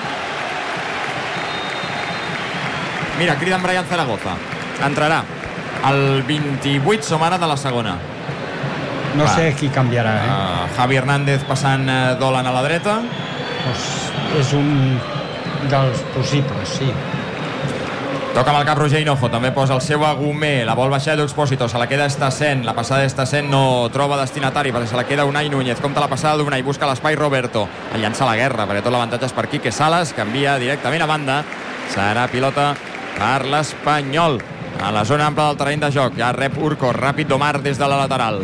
Mira, crida en Brian Zaragoza. Entrarà el vint-i-vuit, som ara de la segona. No Va. sé qui canviarà, eh? Uh, Javi Hernández passant uh, Dolan a la dreta. Pues és un dels possibles, sí. Toca amb el cap Roger Hinojo, també posa el seu Agumé, la vol baixar Edu Expósito, se la queda Estassent, la passada d'Estassent no troba destinatari perquè se la queda Unai Núñez, compta la passada d'Unai, busca l'espai Roberto, el llança la guerra perquè tot l'avantatge és per Quique Salas, canvia directament a banda, serà pilota per l'Espanyol a la zona ampla del terreny de joc, ja rep Urco, ràpid d'Omar des de la lateral.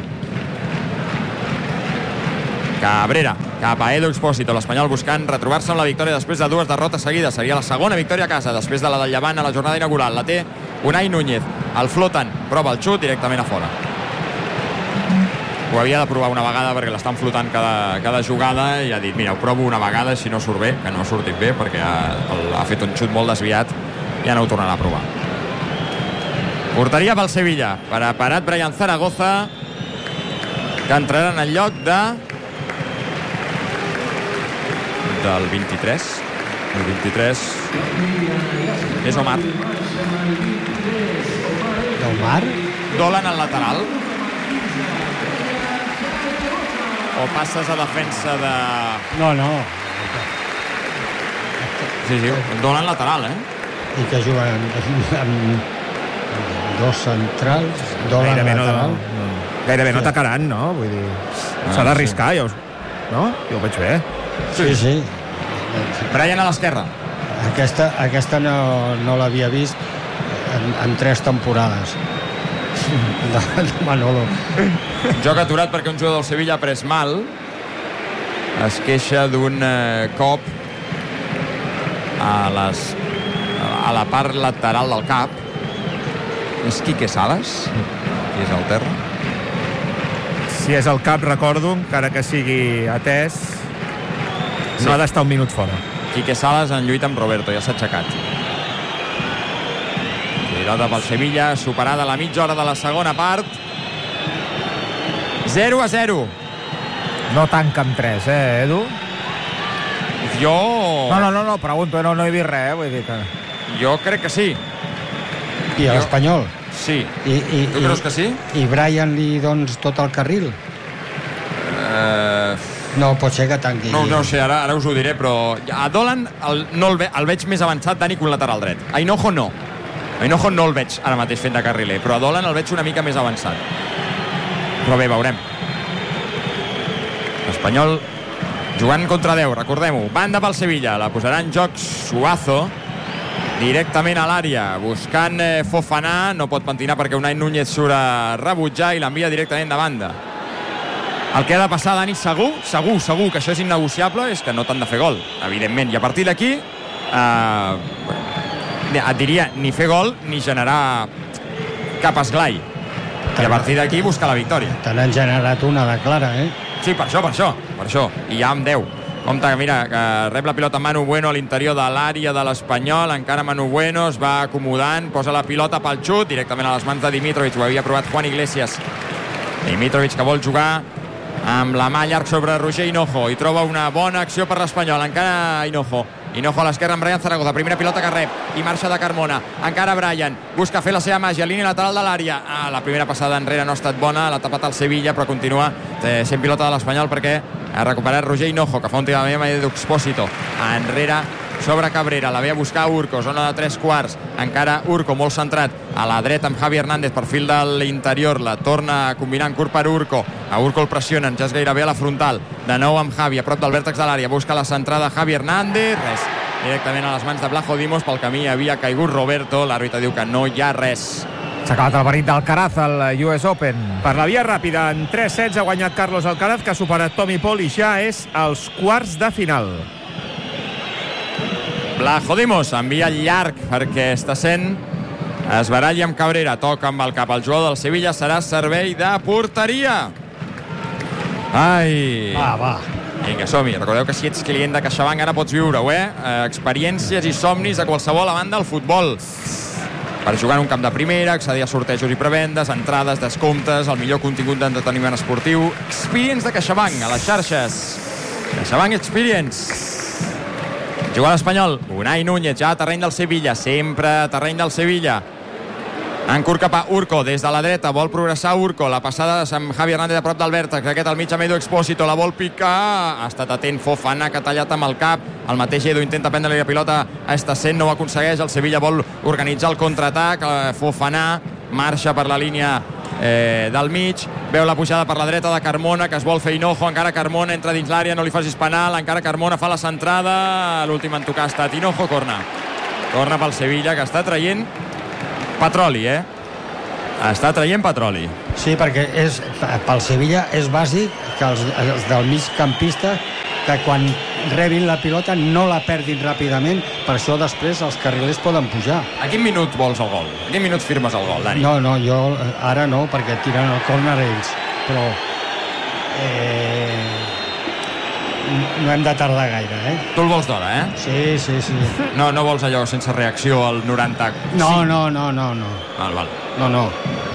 Cabrera, cap a Edu Expósito, l'Espanyol buscant retrobar-se amb la victòria després de dues derrotes seguides, seria la segona victòria a casa després de la del Llevant a la jornada inaugural, la té Unai Núñez, el floten, prova el xut directament a fora. Ho havia de provar una vegada perquè l'estan flotant cada, cada jugada i ha dit, mira, ho provo una vegada, si no surt bé, que no ha sortit bé perquè ha, el, ha fet un xut molt desviat, ja no ho tornarà a provar. Porteria pel Sevilla, preparat Brian Zaragoza, que entrarà en el lloc de del vint-i-tres, el vint-i-tres és Omar. Omar? Dolan al lateral. O passes a defensa de... No, no. Sí, sí, Dolan lateral, eh? I que juguen amb, amb dos centrals, Dolan Gairebé lateral. No, no. Gairebé no atacaran, no? Vull dir, s'ha Ah, d'arriscar, jo, no? Jo ho veig bé. Sí, sí. Brian a l'esquerra. Aquesta, aquesta no, no l'havia vist en, en tres temporades de, de Manolo. Joc aturat perquè un jugador del Sevilla ha pres mal. Es queixa d'un eh, cop a, les, a la part lateral del cap. És Quique Salas, qui és al terra. Si és el cap, recordo, encara que sigui atès, no ha d'estar un minut fora. Quique Salas en lluita amb Roberto, ja s'ha aixecat. Pilota pel Sevilla, superada la mitja hora de la segona part. zero a zero. No tanca amb tres, eh, Edu? Jo... No, no, no, no pregunto, no, no he vist res, eh? Vull dir que... Jo crec que sí. I a l'Espanyol. Sí. I, i, Tu creus que sí? I Brian li dons tot el carril? Eh... No, pot ser que tanqui. No, no sé, ara, ara us ho diré, però a Dolan el, no el, ve, el veig més avançat, Dani, que un lateral dret. A Hinojo no. A Hinojo no el veig ara mateix fent de carriler, però a Dolan el veig una mica més avançat. Però bé, veurem. L'Espanyol jugant contra deu, recordem-ho. Banda pel Sevilla, la posarà en joc Suazo, directament a l'àrea, buscant eh, Fofana, no pot pentinar perquè Unai Núñez surt a rebutjar i l'envia directament de banda. El que ha de passar, Dani, segur, segur, segur que això és innegociable, és que no t'han de fer gol, evidentment. I a partir d'aquí, eh, et diria, ni fer gol ni generar cap esglai. I a partir d'aquí buscar la victòria. Te n'han generat una de clara, eh? Sí, per això, per això, per això. I ja amb deu. Compte que, mira, que rep la pilota Manu Bueno a l'interior de l'àrea de l'Espanyol, encara Manu Bueno es va acomodant, posa la pilota pel xut, directament a les mans de Dimitrovic, ho havia provat Juan Iglesias. Dimitrovic que vol jugar amb la mà llarg sobre Roger Hinojo i troba una bona acció per l'Espanyol, encara Hinojo. Hinojo a l'esquerra amb Brian Zaragoza, primera pilota que rep i marxa de Carmona, encara Brian busca fer la seva màgia, línia lateral de l'àrea. Ah, la primera passada enrere no ha estat bona, l'ha tapat el Sevilla, però continua sent pilota de l'Espanyol perquè ha recuperat Roger Hinojo, que fa un tirament amb Edu Expósito enrere sobre Cabrera, la ve a buscar Urco, zona de tres quarts, encara Urco molt centrat a la dreta amb Javi Hernández, perfil de l'interior, la torna a combinar en curt per Urco, a Urco el pressionen, ja és gairebé a la frontal, de nou amb Javi, a prop del vèrtex de l'àrea, busca la centrada Javi Hernández, res, directament a les mans de Blajo Dimos, pel camí havia caigut Roberto, l'àrbitre diu que no hi ha res. S'ha acabat el partit d'Alcaraz al U S Open. Per la via ràpida, en tres sets ha guanyat Carlos Alcaraz, que ha superat Tommy Paul i ja és als quarts de final. Blajo Dimos envia llarg perquè està sent es baralli amb Cabrera, toca amb el cap el jugador del Sevilla, serà servei de porteria. Ai, Va, va. vinga, som-hi. Recordeu que si ets client de CaixaBank ara pots viure-ho, eh? eh experiències i somnis a qualsevol banda del futbol, per jugar en un camp de primera, accedir a sortejos i prevendes, entrades, descomptes, el millor contingut d'entreteniment esportiu. Experience de CaixaBank a les xarxes. CaixaBank Experience. Juga l'Espanyol, Unai Núñez ja a terreny del Sevilla, sempre a terreny del Sevilla. En curt cap a Urco, des de la dreta, vol progressar Urco, la passada amb Javi Hernández a prop del vèrtex, aquest al mig amb Edu Expósito, la vol picar, ha estat atent Fofana, que ha tallat amb el cap, el mateix Edu intenta prendre-li la pilota a Estassent, no ho aconsegueix, el Sevilla vol organitzar el contraatac, Fofana marxa per la línia eh, del mig, veu la pujada per la dreta de Carmona, que es vol fer Hinojo, encara Carmona entra dins l'àrea, no li facis penal, encara Carmona fa la centrada, l'últim en tocar ha estat Hinojo, corna, corna pel Sevilla, que està traient petroli, eh? Està traient petroli. Sí, perquè és, pel Sevilla és bàsic que els, els del migcampista que quan rebin la pilota no la perdin ràpidament, per això després els carrilers poden pujar. A quin minut vols el gol? A quin minut firmes el gol, Dani? No, no, jo ara no, perquè tiren el córner ells, però eh, no hem de tardar gaire, eh? Tu el vols d'hora, eh? Sí, sí, sí. No, no vols allò sense reacció al noranta? No, no, no, no, no. Val, val. No, no.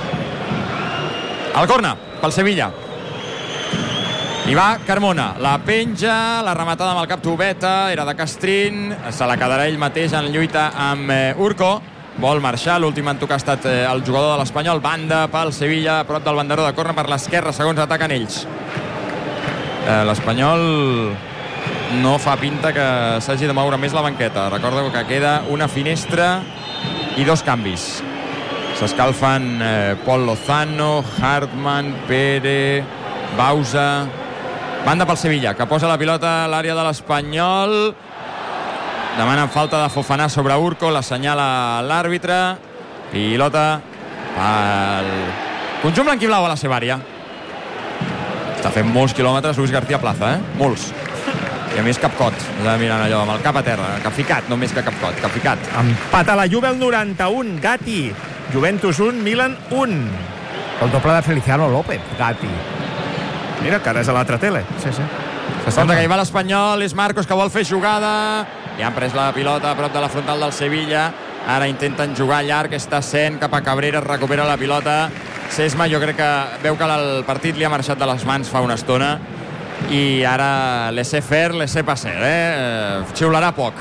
El corna, pel Sevilla. I va Carmona, la penja, la rematada amb el cap Tubeta, era de Castrín, se la quedarà ell mateix en lluita amb eh, Urco, vol marxar, l'últim en tocar ha estat eh, el jugador de l'Espanyol, banda pel Sevilla, a prop del banderó de corna per l'esquerra, segons ataquen ells. Eh, L'Espanyol no fa pinta que s'hagi de moure més la banqueta, recordo que queda una finestra i dos canvis. S'escalfen eh, Pol Lozano, Hartmann, Pere, Bausa. Banda pel Sevilla, que posa la pilota a l'àrea de l'Espanyol. Demanen falta de Fofana sobre Urco, la senyala l'àrbitre. Pilota pel conjunt blanquiblau a la seva àrea. Està fent molts quilòmetres Luis García Plaza, eh? Molts. I a més capcot, mirant allò, amb el cap a terra, capficat, no més que capcot, capficat. Empat a la Juve el noranta-un, Gatti. Juventus un, Milan un. El doble de Feliciano López, Gatti. Mira, que ara és a l'altra tele. Sí, sí. Compte que hi va l'Espanyol, és Marcos que vol fer jugada. Ja han pres la pilota a prop de la frontal del Sevilla. Ara intenten jugar llarg, està sent cap a Cabrera, recupera la pilota. Sesma jo crec que veu que el partit li ha marxat de les mans fa una estona i ara laissez faire, laissez passer, eh? Xiularà poc.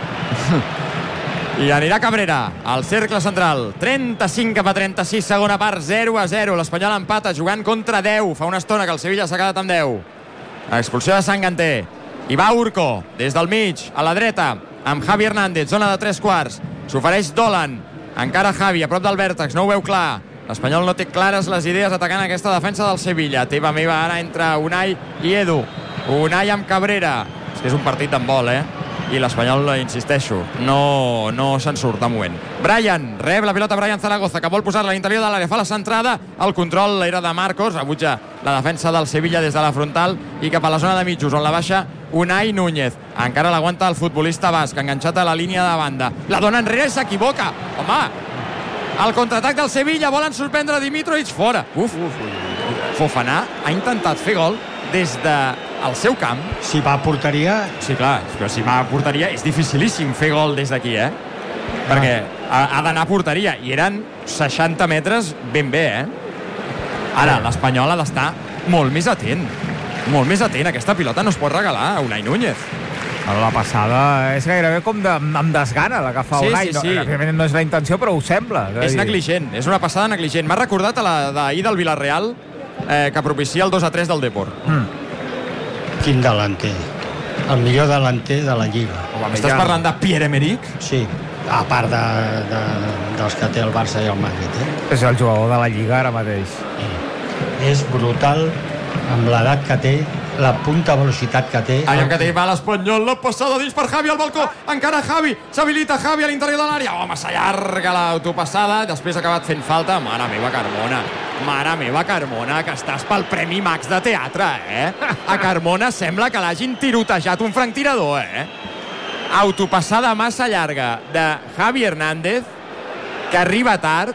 I anirà Cabrera al cercle central. trenta-cinc cap a trenta-sis, segona part, zero a zero. L'Espanyol empata jugant contra deu. Fa una estona que el Sevilla s'ha quedat amb deu. Expulsió de Sanganté. I va Urco, des del mig, a la dreta, amb Javi Hernández, zona de tres quarts. S'ofereix Dolan. Encara Javi, a prop del vèrtex, no ho veu clar. L'Espanyol no té clares les idees atacant aquesta defensa del Sevilla. Teva meva ara entre Unai i Edu. Unai amb Cabrera. És que és un partit d'handbol, eh? I l'Espanyol, insisteixo, no, no se'n surt de moment. Brian, rep la pilota Brian Zaragoza, que vol posar-la a l'interior de l'àrea, fa la centrada, el control era de Marcos, rebutja la defensa del Sevilla des de la frontal i cap a la zona de mitjos, on la baixa Unai Núñez. Encara l'aguanta el futbolista basc, enganxat a la línia de banda. La dona enrere i s'equivoca. Home, el contraatac del Sevilla, volen sorprendre Dimitrovic, fora. Uf, uf, uf. Fofana ha intentat fer gol des del seu camp. Si va a porteria... Sí, clar, però si va a porteria és dificilíssim fer gol des d'aquí, eh? Perquè ha, ha d'anar a porteria i eren seixanta metres ben bé, eh? Ara, l'Espanyol ha d'estar molt més atent. Molt més atent. Aquesta pilota no es pot regalar a Unai Núñez. La passada és gairebé com de, amb desgana la que fa sí, Unai. Sí, sí. No, òbviament no és la intenció, però ho sembla. És negligent, és una passada negligent. M'ha recordat a la d'ahir del Villarreal, eh, que propicia el dos a tres del Depor. Mm. Quin delanter. El millor delanter de la Lliga. Estàs parlant de Pierre-Emerick? Sí, a part de, de, dels que té el Barça i el Madrid. Eh? És el jugador de la Lliga ara mateix. Sí. És brutal amb l'edat que té, la punta velocitat que té. Allà que té va l'Espanyol, la passada dins per Javi al balcó, encara Javi, s'habilita Javi a l'interior de l'àrea, home, s'allarga l'autopassada, després ha acabat fent falta. Mare meva, Carmona, mare meva, Carmona, que estàs pel Premi Max de teatre, eh? A Carmona sembla que l'hagin tirotejat un franctirador, eh? Autopassada massa llarga de Javi Hernández, que arriba tard,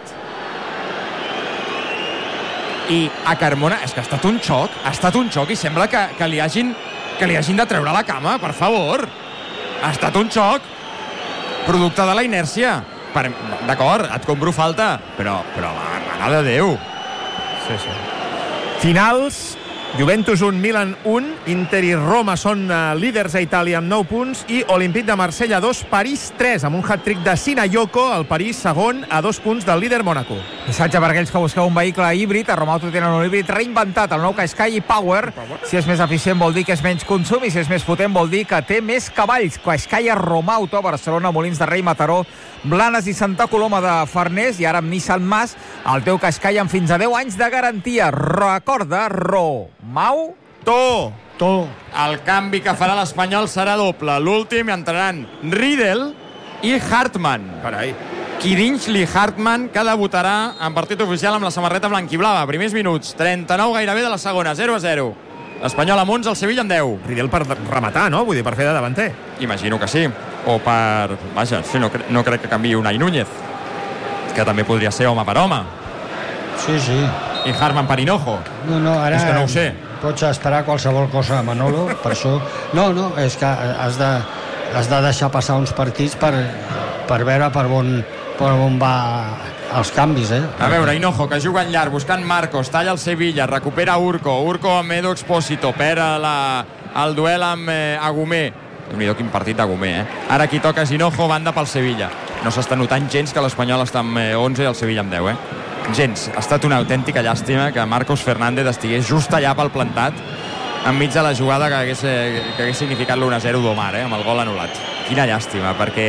i a Carmona, és que ha estat un xoc, ha estat un xoc i sembla que, que, li hagin, que li hagin de treure la cama, per favor. Ha estat un xoc, producte de la inèrcia. D'acord, et compro falta, però, però mare de Déu. Sí, sí. Finals Juventus un, Milan un, Inter i Roma són uh, líders a Itàlia amb nou punts i Olímpic de Marsella dos, París tres, amb un hat-trick de Sinayoko, el París segon a dos punts del líder Mónaco. Missatge per aquells que busqueu un vehicle híbrid. A Romauto tenen un híbrid reinventat, el nou Qashqai Power. Si és més eficient vol dir que és menys consum i si és més potent vol dir que té més cavalls. Qashqai a Romauto, Barcelona, Molins de Rei, Mataró, Blanes i Santa Coloma de Farners, i ara amb Nissan Mas, el teu Qashqai amb fins a deu anys de garantia. Recorda, Romau To! To. El canvi que farà l'Espanyol serà doble. L'últim entraran Riedel i Hartmann. Carai. Kirinchli Hartmann, que debutarà en partit oficial amb la samarreta blanquiblava. Primers minuts, trenta-nou gairebé de la segona, zero a zero. L'Espanyol amb uns, el Sevilla amb deu. Riedel per rematar, no? Vull dir, per fer de davanter. Imagino que sí. O per... Vaja, sí, no, cre no crec que canviï Unai Núñez, que també podria ser home per home. Sí, sí. I Hartmann per Hinojo. No, no, ara... És que no ho sé. Pots esperar qualsevol cosa, Manolo, per això... No, no, és que has de, has de deixar passar uns partits per, per veure per on, per on va els canvis, eh? A veure, Hinojo, que juga en llarg, buscant Marcos, talla el Sevilla, recupera Urco, Urco amb Edu Expósito, perd la, el duel amb eh, Agumé. Déu-n'hi-do, quin partit d'Agumé, eh? Ara qui toca és Hinojo, banda pel Sevilla. No s'està notant gens que l'Espanyol està amb eh, onze i el Sevilla amb deu, eh? Gens. Ha estat una autèntica llàstima que Marcos Fernández estigués just allà pel plantat enmig de la jugada que hagués, que hagués significat l'u a zero d'Omar, eh, amb el gol anul·lat. Quina llàstima, perquè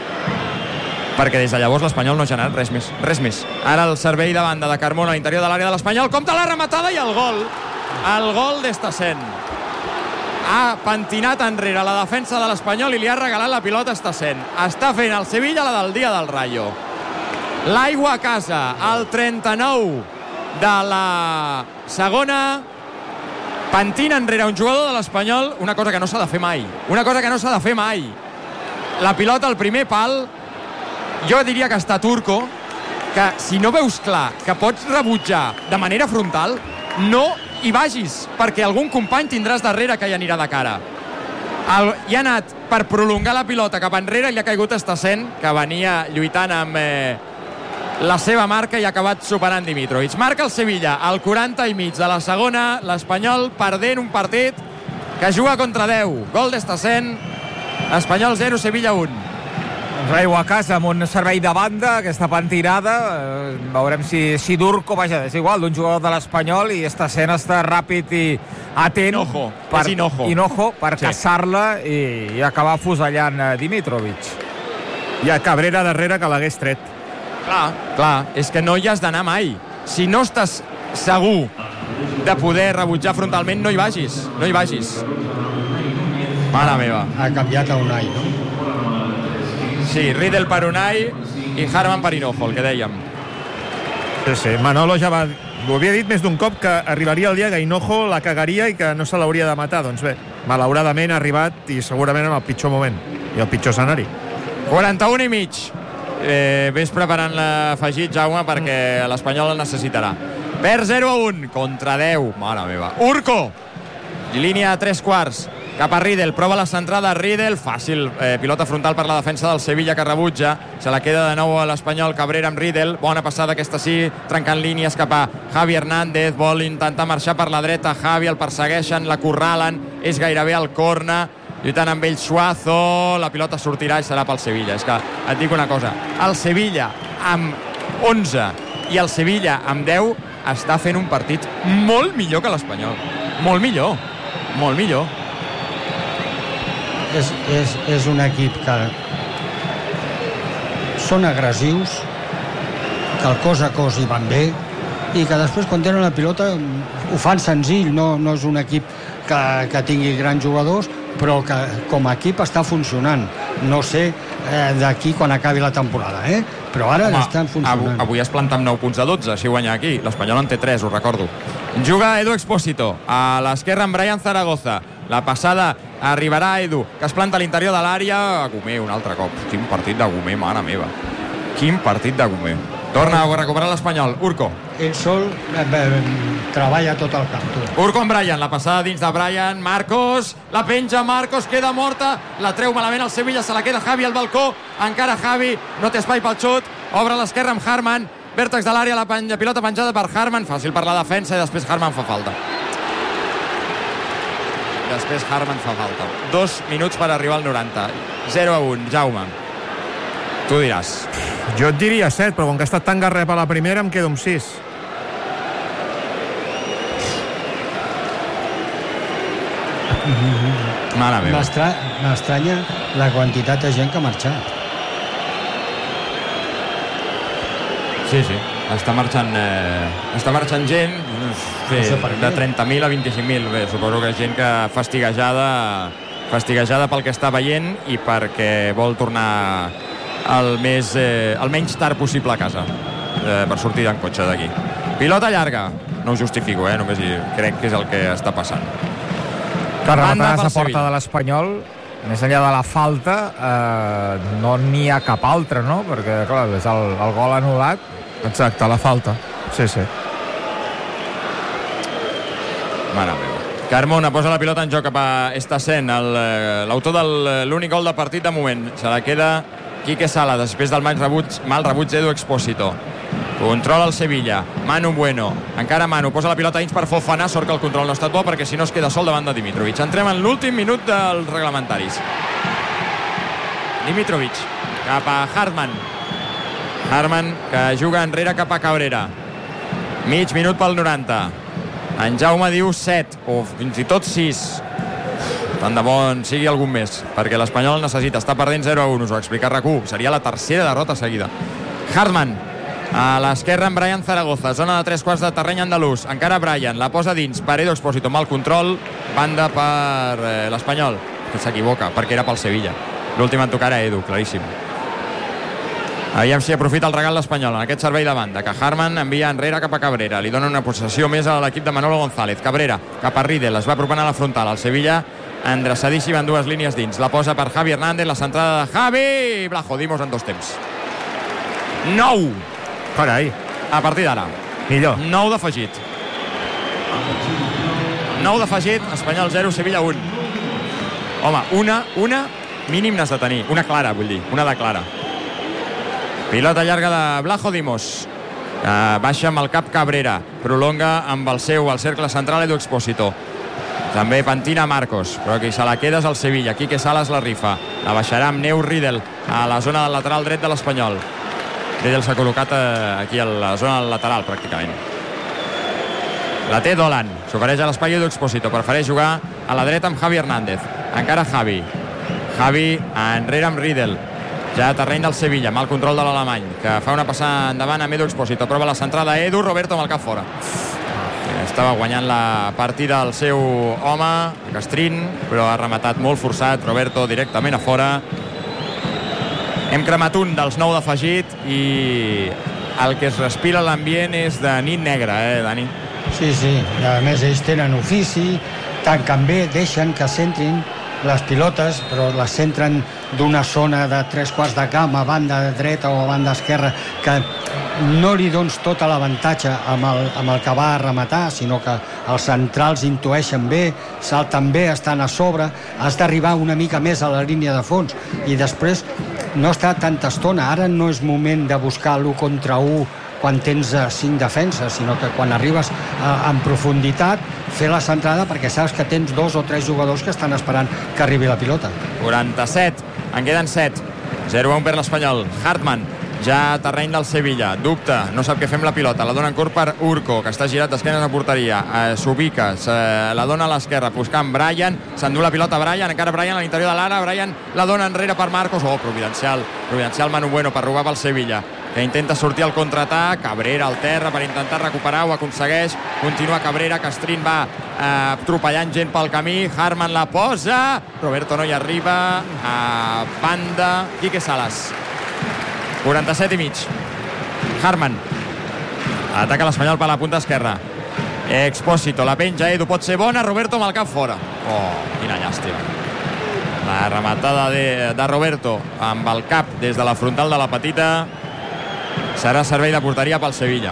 perquè des de llavors l'Espanyol no ha generat res més, res més. Ara el servei de banda de Carmona a l'interior de l'àrea de l'Espanyol, compta la rematada i el gol. El gol d'Estassent. Ha pentinat enrere la defensa de l'Espanyol i li ha regalat la pilota a Estassent. Està fent el Sevilla la del dia del Rayo. L'aigua a casa, al trenta-nou de la segona. Pentina enrere un jugador de l'Espanyol, una cosa que no s'ha de fer mai. Una cosa que no s'ha de fer mai. La pilota al primer pal, jo diria que està Turco, que si no veus clar que pots rebutjar de manera frontal, no hi vagis, perquè algun company tindràs darrere que hi anirà de cara. El, hi ha anat per prolongar la pilota cap enrere i li ha caigut Estassent, que venia lluitant amb eh, la seva marca i ha acabat superant Dimitrovic. Marca el Sevilla al quaranta i mig de la segona, l'Espanyol perdent un partit que juga contra deu. Gol d'Estassent, Espanyol zero, Sevilla un. Aigua a casa amb un servei de banda, aquesta pentinada, eh, veurem si, si Durco, vaja, és igual, d'un jugador de l'Espanyol, i Estassent està ràpid i atent Hinojo, per, és Hinojo. Hinojo per Sí. caçar-la i, i acabar fusellant eh, Dimitrovic. Hi ha Cabrera darrere que l'hagués tret. Clar, clar, és que no hi has d'anar mai. Si no estàs segur de poder rebutjar frontalment, no hi vagis, no hi vagis. Mare meva. Ha canviat a Unai, no? Sí, Riedel per Unai i Hartmann per Hinojo, el que dèiem. Sí, sí. Manolo ja va... Ho havia dit més d'un cop que arribaria el dia que Hinojo la cagaria i que no se l'hauria de matar. Doncs bé, malauradament ha arribat i segurament en el pitjor moment i el pitjor escenari. quaranta-un i mig. Eh, ves preparant l'afegit, Jaume, perquè l'Espanyol el necessitarà. Per zero a un contra deu. Mare meva. Urco. Línia de tres quarts. Cap a Riedel, prova la centrada Riedel, fàcil, eh, pilota frontal per la defensa del Sevilla que rebutja, se la queda de nou a l'Espanyol, Cabrera amb Riedel, bona passada aquesta sí, trencant línies cap a Javi Hernández, vol intentar marxar per la dreta, Javi el persegueixen, la corralen, és gairebé al corna, lluitant amb ell Suazo, la pilota sortirà i serà pel Sevilla. És que et dic una cosa, el Sevilla amb onze i el Sevilla amb deu està fent un partit molt millor que l'Espanyol, molt millor, molt millor. És, és, és un equip que són agressius, que el cos a cos hi van bé i que després quan tenen la pilota ho fan senzill, no, no és un equip que, que tingui grans jugadors, però que com a equip està funcionant. No sé eh, d'aquí quan acabi la temporada, eh? Però ara Home, estan funcionant. Avui, avui es planta amb nou punts de dotze, si guanya aquí. L'Espanyol en té tres, ho recordo. Juga Edu Expósito, a l'esquerra amb Brian Zaragoza. La passada arribarà a Edu, que es planta a l'interior de l'àrea. Agumé un altre cop. Quin partit d'Agumé, mare meva. Quin partit d'Agumé. Torna a recuperar l'Espanyol. Urco. Ell sol eh, eh, treballa tot el camp. Tu. Urco amb Brian, la passada dins de Brian. Marcos, la penja, Marcos, queda morta. La treu malament el Sevilla, se la queda Javi al balcó. Encara Javi, no té espai pel xut. Obre l'esquerra amb Hartmann. Vèrtex de l'àrea, la penja, pilota penjada per Hartmann. Fàcil per la defensa i després Hartmann fa falta. després Hartmann fa falta. Dos minuts per arribar al noranta. zero a un, Jaume. Tu diràs. Jo et diria set, però com que ha estat tan garrep a la primera em quedo amb sis. Mare meva. M'estranya la quantitat de gent que ha marxat. Sí, sí. Està marxant, eh, està marxant gent sí, de trenta mil a vint-i-cinc mil. Bé, suposo que gent que fastiguejada, fastiguejada pel que està veient i perquè vol tornar el, més, eh, el menys tard possible a casa eh, per sortir en cotxe d'aquí. Pilota llarga. No ho justifico, eh? Només crec que és el que està passant. Que rematada a porta de l'Espanyol, més enllà de la falta, eh, no n'hi ha cap altre, no? Perquè, clar, és el, el gol anul·lat. Exacte, la falta. Sí, sí. Mare meva. Carmona posa la pilota en joc cap a Estassen, l'autor de l'únic gol de partit de moment. Se la queda Quique Sala, després del mal rebuig, mal rebuig d'Edu Expósito. Controla el Sevilla. Manu Bueno. Encara Manu. Posa la pilota dins per Fofana. Sort que el control no ha estat bo perquè si no es queda sol davant de Dimitrovic. Entrem en l'últim minut dels reglamentaris. Dimitrovic. Cap a Hartmann. Hartmann que juga enrere cap a Cabrera. Mig minut pel noranta. En Jaume diu set o fins i tot sis. Tant de bo en sigui algun més, perquè l'Espanyol necessita. Està perdent zero a un, us ho ha explicat RAC u. Seria la tercera derrota seguida. Hartmann a l'esquerra amb Brian Zaragoza, zona de tres quarts de terreny andalús. Encara Brian, la posa dins per Edu Expósito, mal control, banda per eh, l'Espanyol, que s'equivoca perquè era pel Sevilla. L'últim en tocar a Edu, claríssim. Aviam si aprofita el regal l'Espanyol en aquest servei de banda, que Hartmann envia enrere cap a Cabrera. Li dona una possessió més a l'equip de Manolo González. Cabrera cap a Riedel, es va apropant a la frontal. El Sevilla endreçadíssim en dues línies dins. La posa per Javi Hernández, la centrada de Javi. Blajo, dimos en dos temps. nou. Carai. A partir d'ara. Millor. nou d'afegit. nou d'afegit, Espanyol zero, Sevilla un. Home, una, una mínim n'has de tenir. Una clara, vull dir. Una de clara. Pilota llarga de Blajo Dimos. Uh, baixa amb el cap Cabrera. Prolonga amb el seu, al cercle central, Edu Expósito. També pentina Marcos, però qui se la queda és el Sevilla. Quique Salas la rifa. La baixarà amb Neu Riedel a la zona del lateral dret de l'Espanyol. Riedel s'ha col·locat uh, aquí a la zona del lateral, pràcticament. La té Dolan. S'ofereix a l'espai Edu Expósito. Prefereix jugar a la dreta amb Javi Hernández. Encara Javi. Javi enrere amb Riedel. Ja a terreny del Sevilla, mal control de l'alemany, que fa una passada endavant amb Edu Expósito. Prova la centrada Edu, Roberto amb el cap fora. Estava guanyant la partida el seu home, Castrín, però ha rematat molt forçat, Roberto directament a fora. Hem cremat un dels nou d'afegit i el que es respira l'ambient és de nit negra, eh, Dani? Sí, sí, i a més ells tenen ofici, tanquen bé, deixen que centrin les pilotes, però les centren d'una zona de tres quarts de camp a banda dreta o a banda esquerra, que no li dones tot l'avantatge amb, el, amb el que va a rematar, sinó que els centrals intueixen bé, salten bé, estan a sobre, has d'arribar una mica més a la línia de fons i després no està tanta estona. Ara no és moment de buscar l'u contra u quan tens cinc defenses, sinó que quan arribes a, en profunditat, fer la centrada perquè saps que tens dos o tres jugadors que estan esperant que arribi la pilota. quaranta-set, en queden set. zero a un per l'Espanyol. Hartmann, ja a terreny del Sevilla, dubta, no sap què fer amb la pilota, la dona en curt per Urco, que està girat d'esquenes a porteria, eh, s'ubica, la dona a l'esquerra, buscant Brian, s'endú la pilota Brian, encara Brian a l'interior de l'ara, Brian la dona enrere per Marcos, oh, providencial, providencial Manu Bueno per robar pel Sevilla, que intenta sortir al contraatac, Cabrera al terra per intentar recuperar, ho aconsegueix, continua Cabrera, Castrín va eh, atropellant gent pel camí, Hartmann la posa, Roberto no hi arriba, a banda, Quique Salas. quaranta-set i mig. Hartmann ataca l'Espanyol per la punta esquerra. Expósito, la penja Edu, pot ser bona, Roberto amb el cap fora. Oh, quina llàstima. La rematada de, de Roberto amb el cap des de la frontal de la petita serà servei de porteria pel Sevilla.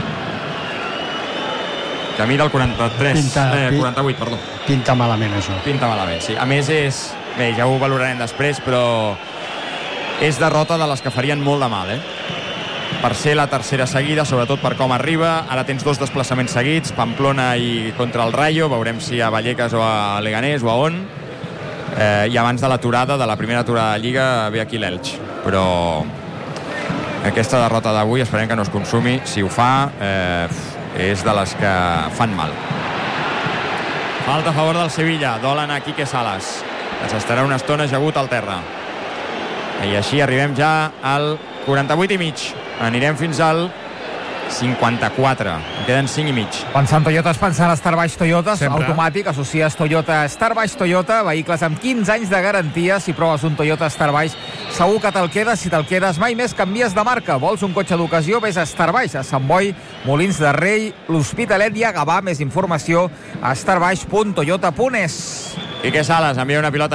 Camí del quaranta-tres, pinta, eh, quaranta-vuit, perdó. Pinta malament això. Pinta malament, sí. A més és, bé, ja ho valorarem després, però és derrota de les que farien molt de mal, eh? per ser la tercera seguida, sobretot per com arriba. Ara tens dos desplaçaments seguits, Pamplona i contra el Rayo, veurem si a Vallecas o a Leganés o a on. Eh, I abans de l'aturada, de la primera aturada de Lliga, ve aquí l'Elx. Però aquesta derrota d'avui esperem que no es consumi. Si ho fa, eh, és de les que fan mal. Falta a favor del Sevilla, dolen a Quique Salas, que s'estarà una estona ajagut al terra. I així arribem ja al quaranta-vuit i mig. Anirem fins al cinquanta-quatre. En queden cinc i mig. Pensant Toyotes, pensant Star Baix Toyotes, Sempre. automàtic, associes Toyota Star Baix Toyota, vehicles amb quinze anys de garantia. Si proves un Toyota Star Baix, segur que te'l quedes. Si te'l quedes, mai més canvies de marca. Vols un cotxe d'ocasió? Ves a Star Baix, a Sant Boi, Molins de Rei, l'Hospitalet i a Gavà. Més informació a starbaix punt toyota punt es. Quique Salas envia una pilota